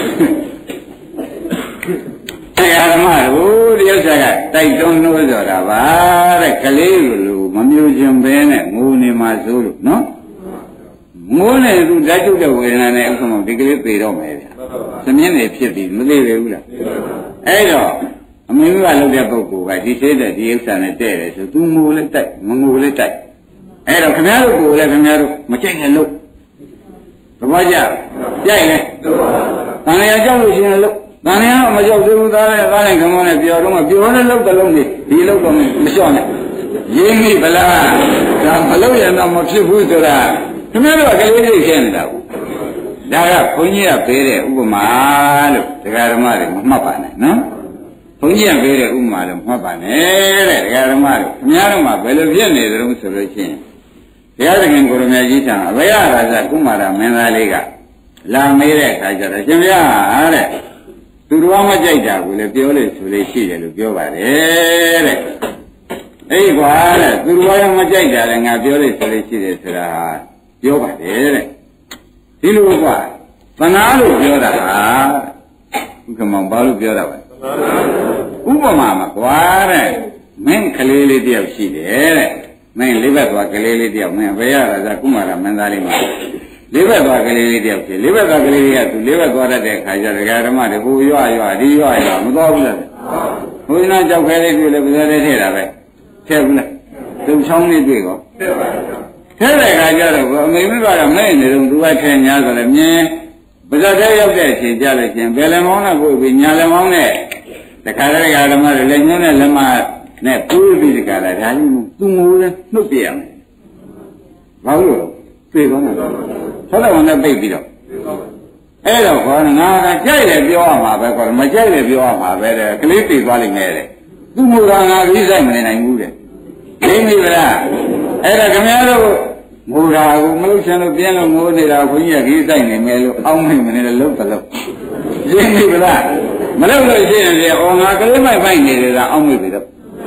တရားဓမ္မတို့ဒီဥစ္စာကတိုက်တွန်းလို့ဆိုတာပါတဲ့ကလေးလိုမမျိုးခြင်းပဲနဲ့ငိုနေမှာစိုးလို့နော်ငိုနေသူဓာတ်ကျုပ်တဲ့ဝေဒနာနဲ့ဥက္ကမောဒီကလေးပြေတော့မယ်ဗျာသမင်းနေဖြစ်ပြီးမသိပဲဘူးလားအဲ့တော့အမေကလုပ်တဲ့ပုဂ္ဂိုလ်ကဒီသေးတဲ့ဒီဥစ္စာနဲ့တဲ့တယ်ဆိုသူငိုလည်းတိုက်မငိုလည်းတိုက်အဲ့တော့ခင်ဗျားတို့ကိုလည်းခင်ဗျားတို့မကြိုက်နဲ့လို့သဘောကျကြိုက်လဲတန်လျာကြောက်လို့ရှိရင်လို့တန်လျာမကြောက်သေးဘူးသားနဲ့ခမောနဲ့ပြောတော့မှပြောတဲ့လောက်တလုံးနေဒီလောက်တော့မလျှော့နဲ့ရင်းမိဗလားဒါမလို့ရင်တော့မဖြစ်ဘူးဆိုတာခင်ဗျားတို့ကလေးလေးရှင်းနေတာဘူးဒါကဘုန်းကြီးကပေးတဲ့ဥပမာလို့ဒကာဓမ္မတွေမမှတ်ပါနဲ့နော်ဘုန်းကြီးကပေးတဲ့ဥပမာလို့မှတ်ပါနဲ့တဲ့ဒကာဓမ္မတွေခင်ဗျားတို့မှဘယ်လိုဖြစ်နေကြလို့ဆိုလို့ရှိရင်ဘုရားသခင်ကိုရမကြီးထံအဘယရာဇကုမာရမင်းသားလေးကလာမေးတဲ့အခါကျတော့ရှင်ဗျာတဲ့သူတော်မကြိုက်တာကိုလည်းပြောလို့ဆိုလို့ရှိတယ်လို့ပြောပါတယ်တဲ့အေးကွာတဲ့သူတော်မကြိုက်တာလည်းငါပြောလို့ဆိုလို့ရှိတယ်ဆိုတာပြောပါတယ်တဲ့ဒီလိုကွာသနာလို့ပြောတာဟာဥက္ကမောင်ဘာလို့ပြောတာလဲဥပမာမှာကွာတဲ့မင်းကလေးလေးတယောက်ရှိတယ်တဲ့မင်းလေးဘက်သွားကလေးလေးတယောက်မင်းဘယ်ရတာဇာကုမာရမင်းသားလေးမှာလေးဘက်သွားကလေးလေးတယောက်ဖြစ်လေးဘက်သွားကလေးလေးကသူလေးဘက်သွားတတ်တဲ့ခါကျဒကာဓမ္မတွေဟိုရွဒီရွမသွားဘူးလားဘုရားကြောက်ခဲလေးတွေ့လေပဇာလေးထည့်တာပဲထည့်ဘူးလားသူချောင်းလေးတွေ့ကောထည့်တဲ့ခါကျတော့အမေမိကတော့မဲ့နေတော့သူကထည့်ညာဆိုလည်းမြင်ပဇာတဲ့ရောက်တဲ့အချိန်ကြလို့ရှင်ဘယ်လည်းမောင်းနဲ့ကိုပြီးညာလည်းမောင်းနဲ့တခါတည်းကဓမ္မတွေလည်းညွှန်းနဲ့လက်မနဲ့ပူးပြီးတခါတည်းဒါကြီးသူငိုလဲနှုတ်ပြရမယ်ဘာလို့ပြေသွားတာဆက်တော့နဲ့ပိတ်ပြီးတော့အဲ့တော့ခေါ်ငါကကြိုက်တယ်ပြောရမှာပဲခေါ်မကြိုက်တယ်ပြောရမှာပဲတဲ့ကလေးပြေသွားလိမ့်မယ်တဲ့သူ့မူကငါကြီးဆိုင်မနေနိုင်ဘူးတဲ့သိပြီလားအဲ့ဒါခင်ဗျားတို့ငိုတာကိုမလို့ချင်လို့ပြင်းလို့ငိုနေတာခွန်ကြီးကကြီးဆိုင်နေမယ်လို့အောင်းမိမနေလို့လုံးတလုံးသိပြီလားမလို့လို့ရှိရင်လေအော်ငါကလေးမိုက်ဖိုက်နေတယ်ကအောင်းမိပြီတော့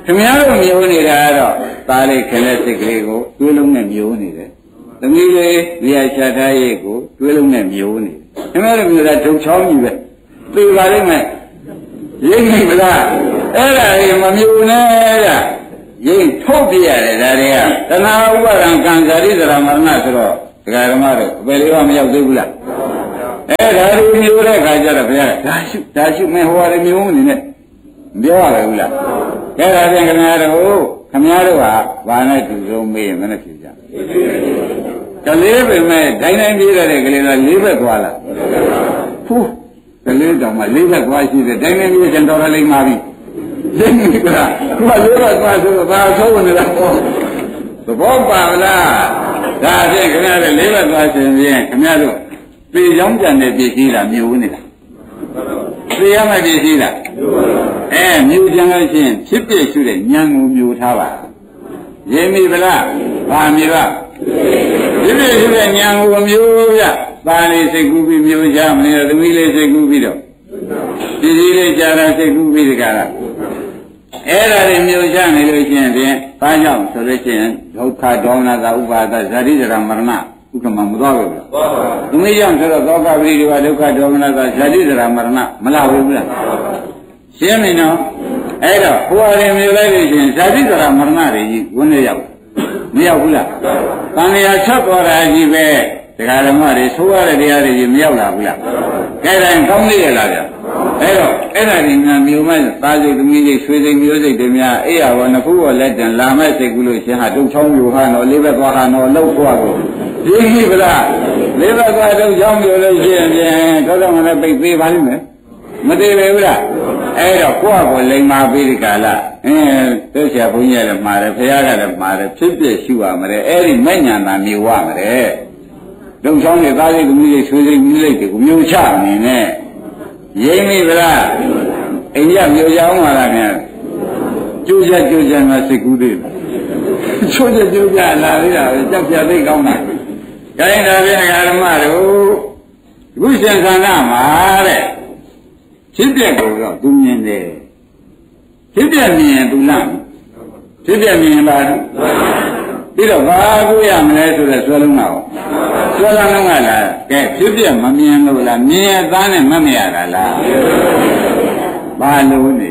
ခင်ဗျားတို့မျိုးနေတာတော့သားလေးခင်တဲ့စိတ်ကလေးကိုတွေးလုံးနဲ့မျိုးနေတယ်သမီးလေးနေရာချထားရေးကိုတွေးလုံးနဲ့မျိုးနေတယ်ခင်ဗျားတို့မျိုးတာဒုံချောင်းကြီးပဲသိပါလိမ့်မယ်ရိပ်မိမလားအဲ့ဒါကြီးမမျိုးနဲ့ကရိပ်ထုတ်ပြရတယ်ဒါတွေကတဏှာဥပါဒံကံဇာတိသရမရဏဆိုတော့ဒကာဓမ္မတို့အပယ်လေးပါမရောက်သေးဘူးလားအဲ့ဒါတွေမျိုးတဲ့ခါကျတော့ဘုရားဒါရှုမင်းဟောရတယ်မျိုးမနေနဲ့ပြောရတယ်ဘူးလားအဲ့ဒါပြန်ခင်ဗျားတို့ဟာဘာနဲ့တူဆုံးမေးရင်မနဲ့ဖြေကြကလေးပဲမဲ့ဒိုင်းတိုင်းပြေးရတဲ့ကလေးက၄ဘက်သွားလာဖူးကလေးတောင်မှ၄ဘက်သွားရှိတယ်ဒိုင်းတိုင်းပြေးကျန်တော်ရလိမ့်ပါပြီသိနေကြလားသူက၄ဘက်သွားဆိုတော့ဘာဆုံးနေတာပေါ့သဘောပါလားဒါဖြင့်ခင်ဗျားတို့၄ဘက်သွားရှင်ဖြင့်ခင်ဗျားတို့ပြေးကြောင်းကြံတဲ့ပြည်ကြီးတာမျိုးနေတာပြေးရမယ့်ပြည်ကြီးတာမြို့ကြံလို့ရှိရင်ဖြစ်ပြရှုတဲ့ဉာဏ်ကိုမျိုးထားပါရင်းမိဗလားဗာမြေပါဖြစ်ပြရှုတဲ့ဉာဏ်ကိုမျိုးရသားလေးစိတ်ကူးပြီးမျိုးချမနေတော့သမီးလေးစိတ်ကူးပြီးတော့ဒီကြီးလေးကြာတာစိတ်ကူးပြီးတကလားအဲ့ဒါတွေမျိုးချနေလို့ရှိရင်ဖြင့်ဘာကြောင့်ဆိုလို့ရှိရင်ဒုက္ခဒေါမနတာဥပါဒဇာတိဇရာမရဏဥက္ကမမသွားဘူးလားသမီးကြောင့်ဆိုတော့သောကပရိဒီဝဒုက္ခဒေါမနတာဇာတိဇရာမရဏမလာဘူးလားရှင်းပြီနော်အဲ့တော့ဟိုအရင်မျိုးလိုက်လို့ရှိရင်ဇာတိဇရာမရဏတွေကြီးဝင်နေရောက်မရောက်ဘူးလားတန်လျာချက်သွားတာကြီးပဲဒကာဓမ္မတွေသိုးရတဲ့တရားတွေကြီးမရောက်လာဘူးလားကဲတိုင်းကောင်းနေရလားဗျအဲ့တော့အဲ့ဒါဒီများမျိုးမဲ့သားစိတ်သမီးစိတ်ဆွေစိတ်မျိုးစိတ်တွေများအေးရဘောနှစ်ခုဘောလက်တန်လာမဲ့စိတ်ကူးလို့ရှင်ဟာတုံချောင်းမျိုးဟာတော့လေးဘက်သွားဟာတော့လှုပ်သွားကိုရင်းပြီဗလားလေးဘက်သွားတုံချောင်းမျိုးလို့ရှိရင်တော့တော့မလည်းပိတ်ပေးပါလိမ့်မယ်မသေးဘူးလားအဲ့တော့ကိုယ့်ကိုလိမ်မာပြီးဒီကလာတို့ဆရာဘုန်းကြီးလည်းမှားတယ်ဖခင်ကလည်းမှားတယ်ဖြစ်ဖြစ်ရှုရမယ်အဲ့ဒီမဲ့ညာသာမျိုးဝမယ်တုံချောင်းတွေသားလေးသမီးလေးဆွေစိတ်မျိုးလေးတွေကိုမျိုးချနေနဲ့ရင်းပြီဗလားအိမ်ရမျိုးချအောင်ပါလားခင်ဗျာကျိုးချက်မှာစိတ်ကူးသေးတယ်ချိုးချက်ကျိုးကြလာသေးတာပဲကြောက်ပြသိကောင်းတာခိုင်းတာပြန်ဓမ္မတို့အခုရှင်သန္တာမှာတဲ့ဖြစ်ပြက်ကိုတော့သူမြင်တယ်ဖြစ်ပြက်မြင်ရင်သူလားဖြစ်ပြက်မြင်ရင်ပါပြီးတော့ဘာကိုရမလဲဆိုတဲ့ဆွဲလုံးတော့ဆွဲလုံးကလားကဲဖြစ်ပြက်မမြင်လို့လားမြင်ရသားနဲ့မမြင်ရတာလားဘာလို့နေ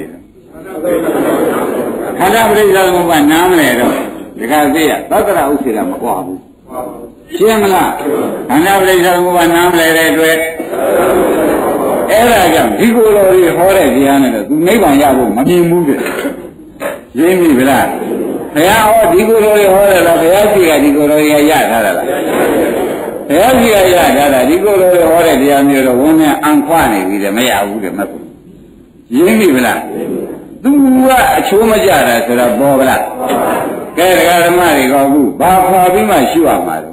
ခန္ဓာပရိစ္ဆေသမုပ္ပါနားမလဲတော့ဒီကသိရသတ္တရဥစ္စေကမကွာဘူးရှင်းမလားခန္ဓာပရိစ္ဆေသမုပ္ပါနားမလဲတဲ့အတွက်အဲ့ဒါကြောင့်ဒီကိုယ်တော်ကြီးဟောတဲ့တရားနဲ့တော့သူနိဗ္ဗာန်ရဖို့မမြင်ဘူးတဲ့ရင်းပြီဗလားဘုရားဟောဒီကိုယ်တော်ကြီးဟောတယ်လားဘုရားရှိခိုးဒီကိုယ်တော်ကြီးရထားတာလားဘုရားရှိခိုးရထားတာဒီကိုယ်တော်ကြီးဟောတဲ့တရားမျိုးတော့ဝန်းနဲ့အံခွနေပြီတဲ့မရဘူးတဲ့မဟုတ်ဘူးရင်းပြီဗလားသူကအချိုးမကြတာဆိုတော့ပေါ်ဗလားကဲဒကာဓမ္မတွေကအခုဘာခွာပြီးမှရှုရမှာလဲ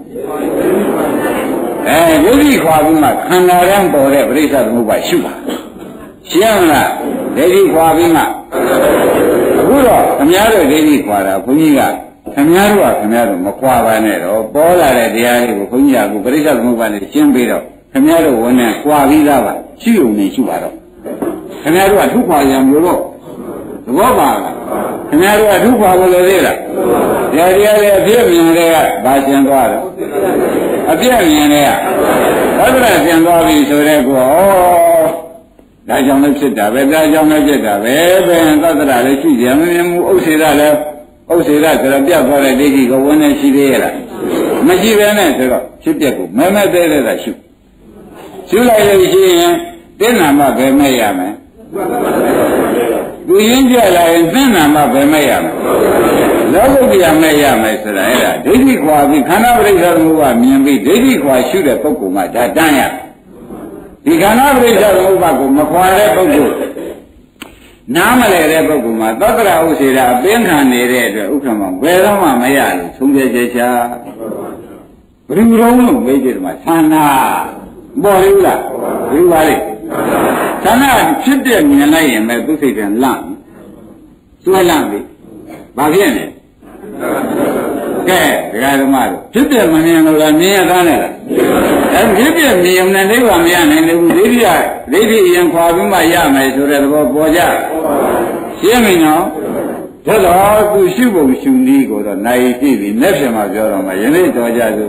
ဒုတိခွာပြီးမှခန္ဓာရံပေါ်တဲ့ပရိစ္ဆေသမုပ္ပါရှုပါရှင်းမလားဒိဋ္ဌိခွာပြီးမှအခုတော့ခင်ဗျားတို့ဒိဋ္ဌိခွာတာဘုန်းကြီးကခင်ဗျားတို့မခွာပါနဲ့တော့ပေါ်လာတဲ့တရားလေးကိုဘုန်းကြီးကပရိစ္ဆေသမုပ္ပါနဲ့ရှင်းပြီးတော့ခင်ဗျားတို့ဝန်နဲ့ခွာပြီးသားပါရှုုံနေရှုပါတော့ခင်ဗျားတို့ကထုခွာရံမျိုးတော့သဘောပါလားခင်ဗျားတို့ကထုခွာလို့လေလားတရားလေးအပြည့်မြင်တဲ့ကဘာရှင်းသွားတယ်အပြည့်မြင်တဲ့ကသတ္တရပြန်သွားပြီဆိုတဲ့ကောဒါကြောင့်လည်းဖြစ်တာပဲဒါကြောင့်လည်းဖြစ်တာပဲဘယ်သတ္တရလည်းရှိကြမမြင်ဘူးဥစ္စေရလည်းဥစ္စေရဆိုတော့ပြတ်သွားတဲ့ဒိဋ္ဌိကဝန်းနေရှိသေးရဲ့လားမရှိပဲနဲ့ဆိုတော့ဖြစ်ပြက်ကိုမဲမဲသေးသေးတာရှုလိုက်လို့ရှိရင်တင်းနာမှပဲမဲ့ရမယ်သူရင်းကြလာရင်တင်းနာမှပဲမဲ့ရမယ်လောကုတ္တရာမဲ့ရမယ်ဆိုတာအဲ့ဒါဒိဋ္ဌိခွာပြီးခန္ဓာပရိစ္ဆေသမုပ္ပါမြင်ပြီးဒိဋ္ဌိခွာရှုတဲ့ပုဂ္ဂိုလ်မှဒါတန်းရဒီခန္ဓာပရိစ္ဆေသမုပ္ပါကိုမခွာတဲ့ပုဂ္ဂိုလ်နားမလဲတဲ့ပုဂ္ဂိုလ်မှာသတ္တရာဥစ္စေတာအပင်ခံနေတဲ့အတွက်ဥက္ကမဘယ်တော့မှမရလို့သုံးပြချက်ချာဘယ်လိုလုံးမေးကြတယ်မှာသန္နာပေါ်ရလားဘယ်ပါလဲသန္နာဖြစ်တဲ့မြင်လိုက်ရင်ပဲသူစိတ်ကလန့်စွဲလန့်ပြီဘာဖြစ်လဲကဲဒကာဓမ္မတို့ဖြစ်တဲ့မမြင်လို့လားမြင်ရသားနဲ့လားအဲဖြစ်တဲ့မြင်ုံနဲ့နိဗ္ဗာန်မရနိုင်ဘူးဒိဋ္ဌိအရင်ခွာပြီးမှရမယ်ဆိုတဲ့သဘောပေါ်ကြရှင်းပြီနော်ဒါတော့သူရှုပုံရှုနည်းကိုတော့နိုင်ကြည့်ပြီးလက်ဖြံမှာပြောတော့မှယနေ့တော်ကြစို့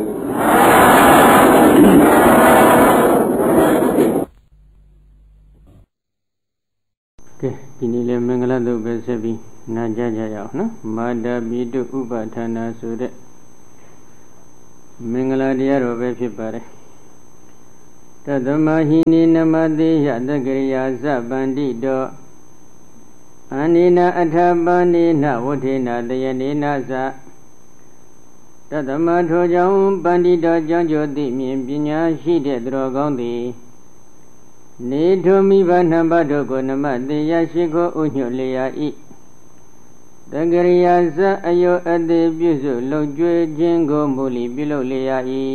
ကဲဒီနေ့လည်းမင်္ဂလာတုတ်ပဲဆက်ပြီးနာကြကြရအောင်နော်မာတာပိတုဥပဌာနာဆိုတဲ့မင်္ဂလာတရားတော်ပဲဖြစ်ပါတယ်တသမဟိနိနမတိယတကရိယာသဗန္တိတောအနိနာအထပနိနဝဋ္ဌိနာတယနိနာသတသမထိုကြောင့်ပန္တိတောကြောင့်ကျိုးသိမြင်ပညာရှိတဲ့သူတော်ကောင်းသည်နေထုမိဘနှစ်ပါးတို့ကိုနမတေယရှိခိုးဥညွတ်လျာဤတကရိယာသအယောအသေးပြုစုလှုပ်ကြွေးခြင်းကိုမူလီပြုလုပ်လျာဤ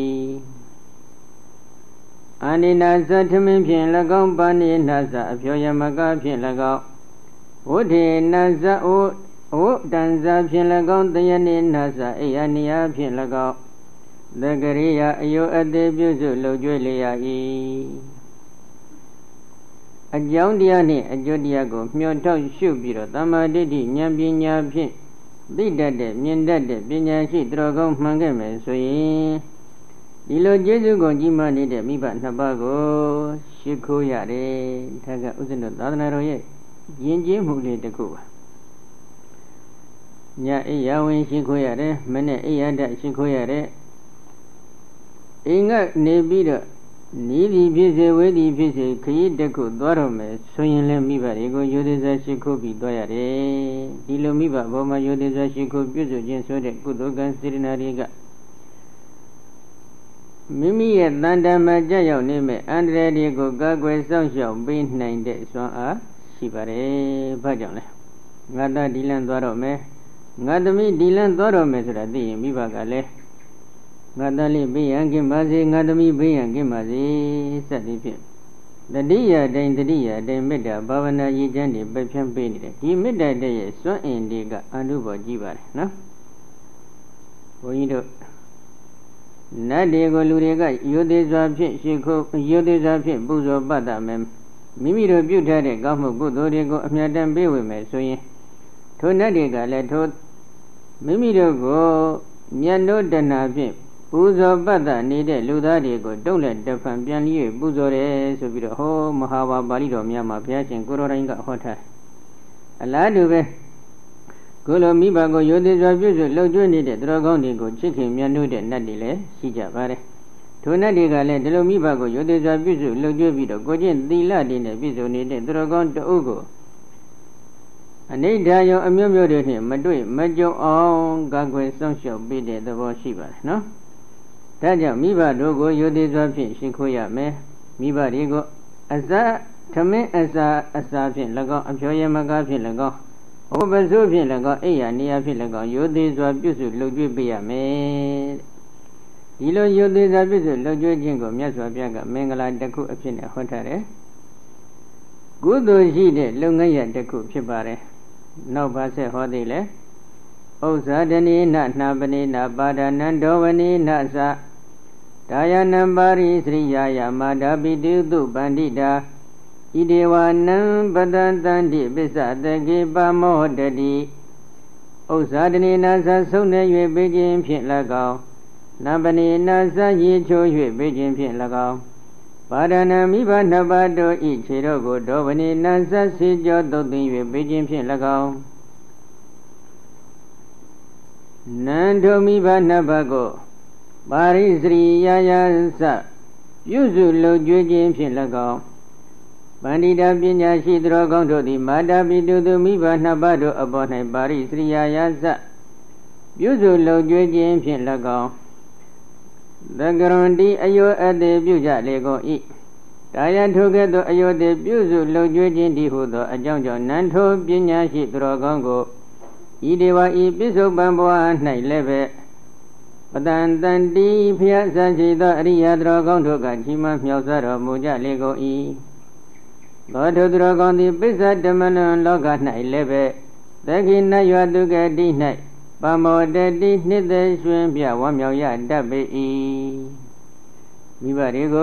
အာနိနာသထမင်းဖြင့်၎င်းပါဏိနာသအဖြောယမကဖြင့်၎င်းဝဋ္ဌိနာသဝတံဇာဖြင့်၎င်းတယနိနာသအိယနိယဖြင့်၎င်းတကရိယာအယောအသေးပြုစုလှုပ်ကြွေးလျာဤအကြောင်းတရားနှင့်အကျိုးတရားကိုမျှော်ထောက်ရှုပြီးတော့သမ္မာဒိဋ္ဌိဉာဏ်ပညာဖြင့်သိတတ်တဲ့မြင်တတ်တဲ့ပညာရှိသူတော်ကောင်းမှန်ခဲ့မယ်ဆိုရင်ဒီလိုကျေးဇူးကိုကြီးမားနေတဲ့မိဘနှစ်ပါးကိုရှိခိုးရတယ်။ဒါကဥစ္စနသာသနာတော်ရဲ့ယဉ်ကျေးမှုလေးတစ်ခုပါ။ညအိယာဝင်ရှိခိုးရတယ်။မနေ့အိယာတရှိခိုးရတယ်။အိမ်ကနေပြီးတော့နီးသည်ဖြစ်စေဝေးသည်ဖြစ်စေခရီးတစ်ခုသွားတော့မယ်ဆိုရင်လည်းမိဘတွေကိုယုဒိဇာရှိခိုးပြီးသွားရတယ်ဒီလိုမိဘဘောမှာယုဒိဇာရှိခိုးပြုစုခြင်းဆိုတဲ့ကုသိုလ်ကံစေတနာတွေကမိမိရဲ့တန်တမှာကြရောက်နေမဲ့အန္တရာယ်တွေကိုကာကွယ်စောင့်ရှောက်ပေးနိုင်တဲ့စွမ်းအားရှိပါတယ်။ဘာကြောင့်လဲငါသားဒီလန်းသွားတော့မယ်ငါသမီးဒီလန်းသွားတော့မယ်ဆိုတာသိရင်မိဘကလည်းငါသားလေးဘေးရန်ကင်းပါစေငါသမီးဘေးရန်ကင်းပါစေစသည်ဖြင့်တတိယတိုင်းတတိယတိုင်းမေတ္တာဘာဝနာရည်ချမ်းတွေပဲဖြန့်ပေးနေတယ်ဒီမေတ္တာတဲ့ရဲ့စွမ်းအင်တွေကအနုဘော်ကြည့်ပါတယ်နော်ဘုန်းကြီးတို့နတ်တွေကိုလူတွေကယုသေးစွာဖြင့်ရှိခိုးယုသေးစွာဖြင့်ပူဇော်ပတ်တာမယ်မိမိတို့ပြုထားတဲ့ကောင်းမှုကုသိုလ်တွေကိုအမြတ်တမ်းပေးဝေမယ်ဆိုရင်ထိုနတ်တွေကလည်းထိုမိမိတို့ကိုမြတ်နိုးတဏှာဖြင့်ပူဇော်ပတ်တာနေတဲ့လူသားတွေကိုတုံးလက်တဖန်ပြန်ပြီးပူဇော်တယ်ဆိုပြီးတော့ဟောမဟာပါဠိတော်များမှာဘုရားရှင်ကိုရောတိုင်းကဟောထားအလားတူပဲကိုလိုမိဘကိုယုသေးစွာပြုစုလှုပ်ကျွေးနေတဲ့သူတော်ကောင်းတွေကိုချစ်ခင်မြတ်နိုးတဲ့နတ်တွေလည်းရှိကြပါတယ်ထိုနတ်တွေကလည်းဒီလိုမိဘကိုယုသေးစွာပြုစုလှုပ်ကျွေးပြီးတော့ကိုချင်းသီလတွေနဲ့ပြည့်စုံနေတဲ့သူတော်ကောင်းတအုပ်ကိုအနိဋ္ဌာယအမျိုးမျိုးတွေနဲ့မတွေ့မကြုံအောင်ကာကွယ်စောင့်ရှောက်ပေးတဲ့သဘောရှိပါတယ်နော်ဒါကြောင့်မိဘတို့ကိုယုသေးစွာဖြင့်ရှိခိုးရမယ်မိဘတွေကိုအစထမင်းအစာဖြင့်၎င်းအဖြောယမကားဖြင့်၎င်းဟောပစိုးဖြင့်၎င်းအိယာနေရာဖြင့်၎င်းယုသေးစွာပြုစုလှုပ်ကြွေးပေးရမယ်ဒီလိုယုသေးစွာပြုစုလှုပ်ကြွေးခြင်းကိုမြတ်စွာဘုရားကမင်္ဂလာတစ်ခုအဖြစ်နဲ့ဟောထားတယ်ကုသိုလ်ရှိတဲ့လုပ်ငန်းရတစ်ခုဖြစ်ပါတယ်နောက်ပါဆက်ဟောသေးလဲဥစ္စာဒနေနနာပနေနပါဒနံဒောဝနေနသဒါယနံပါရိသရိယာယမာဒပိတုတုပန္တိတာဣဒေဝနံပတံတန္တိပစ္စတကေပမောတတိဥစ္စာဒနေနသဆုံးနေ၍ပေးခြင်းဖြင့်၎င်းနံပနေနသရေချိုး၍ပေးခြင်းဖြင့်၎င်းပါဒနာမိဘနှစ်ပါးတို့ဤခြေတော်ကိုဒောဝနေနံသစေကြောသုတ်သိ၍ပေးခြင်းဖြင့်၎င်းနန္ဒုမိဘနှစ်ပါးကိုပါရိစရိယာယသပြုစုလှုပ်ကြွေးခြင်းဖြင့်၎င်းပန္တိတာပညာရှိသူတော်ကောင်းတို့သည်မာတာပိတုသူမိဘနှစ်ပါးတို့အပေါ်၌ပါရိစရိယာယသပြုစုလှုပ်ကြွေးခြင်းဖြင့်၎င်းသကရွန်တိအယောအတေပြုကြလေကုန်၏တာယထိုကဲ့သို့အယောတေပြုစုလှုပ်ကြွေးခြင်းတည်းဟုသောအကြောင်းကြောင့်နန္ထိုပညာရှိသူတော်ကောင်းကိုဤဒေဝဤပိစုပံဘဝ၌လည်းပဲပတန်တန်တိဖျားဆန်းရှိသောအရိယာသူတော်ကောင်းတို့ကချီးမွမ်းမြောက်စားတော်မူကြလေကုန်၏သောထိုသူတော်ကောင်းသည်ပိစ္ဆဓမ္မနံလောက၌လည်းပဲသခိနတ်ရွာတုကတိ၌ပမောတတိနှစ်သက်ရွှင်ပြဝမ်းမြောက်ရတတ်ပေ၏မိဘတွေကို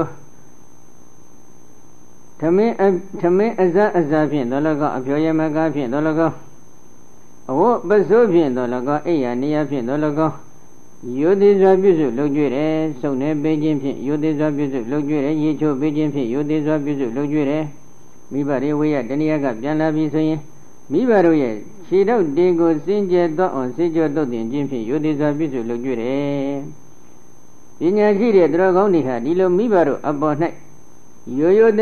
ထမင်းအစဖြင့်သော၎င်းအဖြောယမကားဖြင့်သော၎င်းအဝတ်ပစိုးဖြင့်တော်၎င်းအိယာနေရာဖြင့်တော်၎င်းယောတိစွာပြုစုလုပ်ကြွတယ်စုံနေပေးခြင်းဖြင့်ယောတိစွာပြုစုလုပ်ကြွတယ်ရေချိုးပေးခြင်းဖြင့်ယောတိစွာပြုစုလုပ်ကြွတယ်မိဘတွေဝေးရတဏှာကပြန်လာပြီဆိုရင်မိဘတို့ရဲ့ခြေတော့တေကိုစင်ကြယ်တော့အောင်စေကြောတုတ်တင်ခြင်းဖြင့်ယောတိစွာပြုစုလုပ်ကြွတယ်ပညာရှိတဲ့သူတော်ကောင်းတွေဟာဒီလိုမိဘတို့အပေါ်၌ရိုးရိုး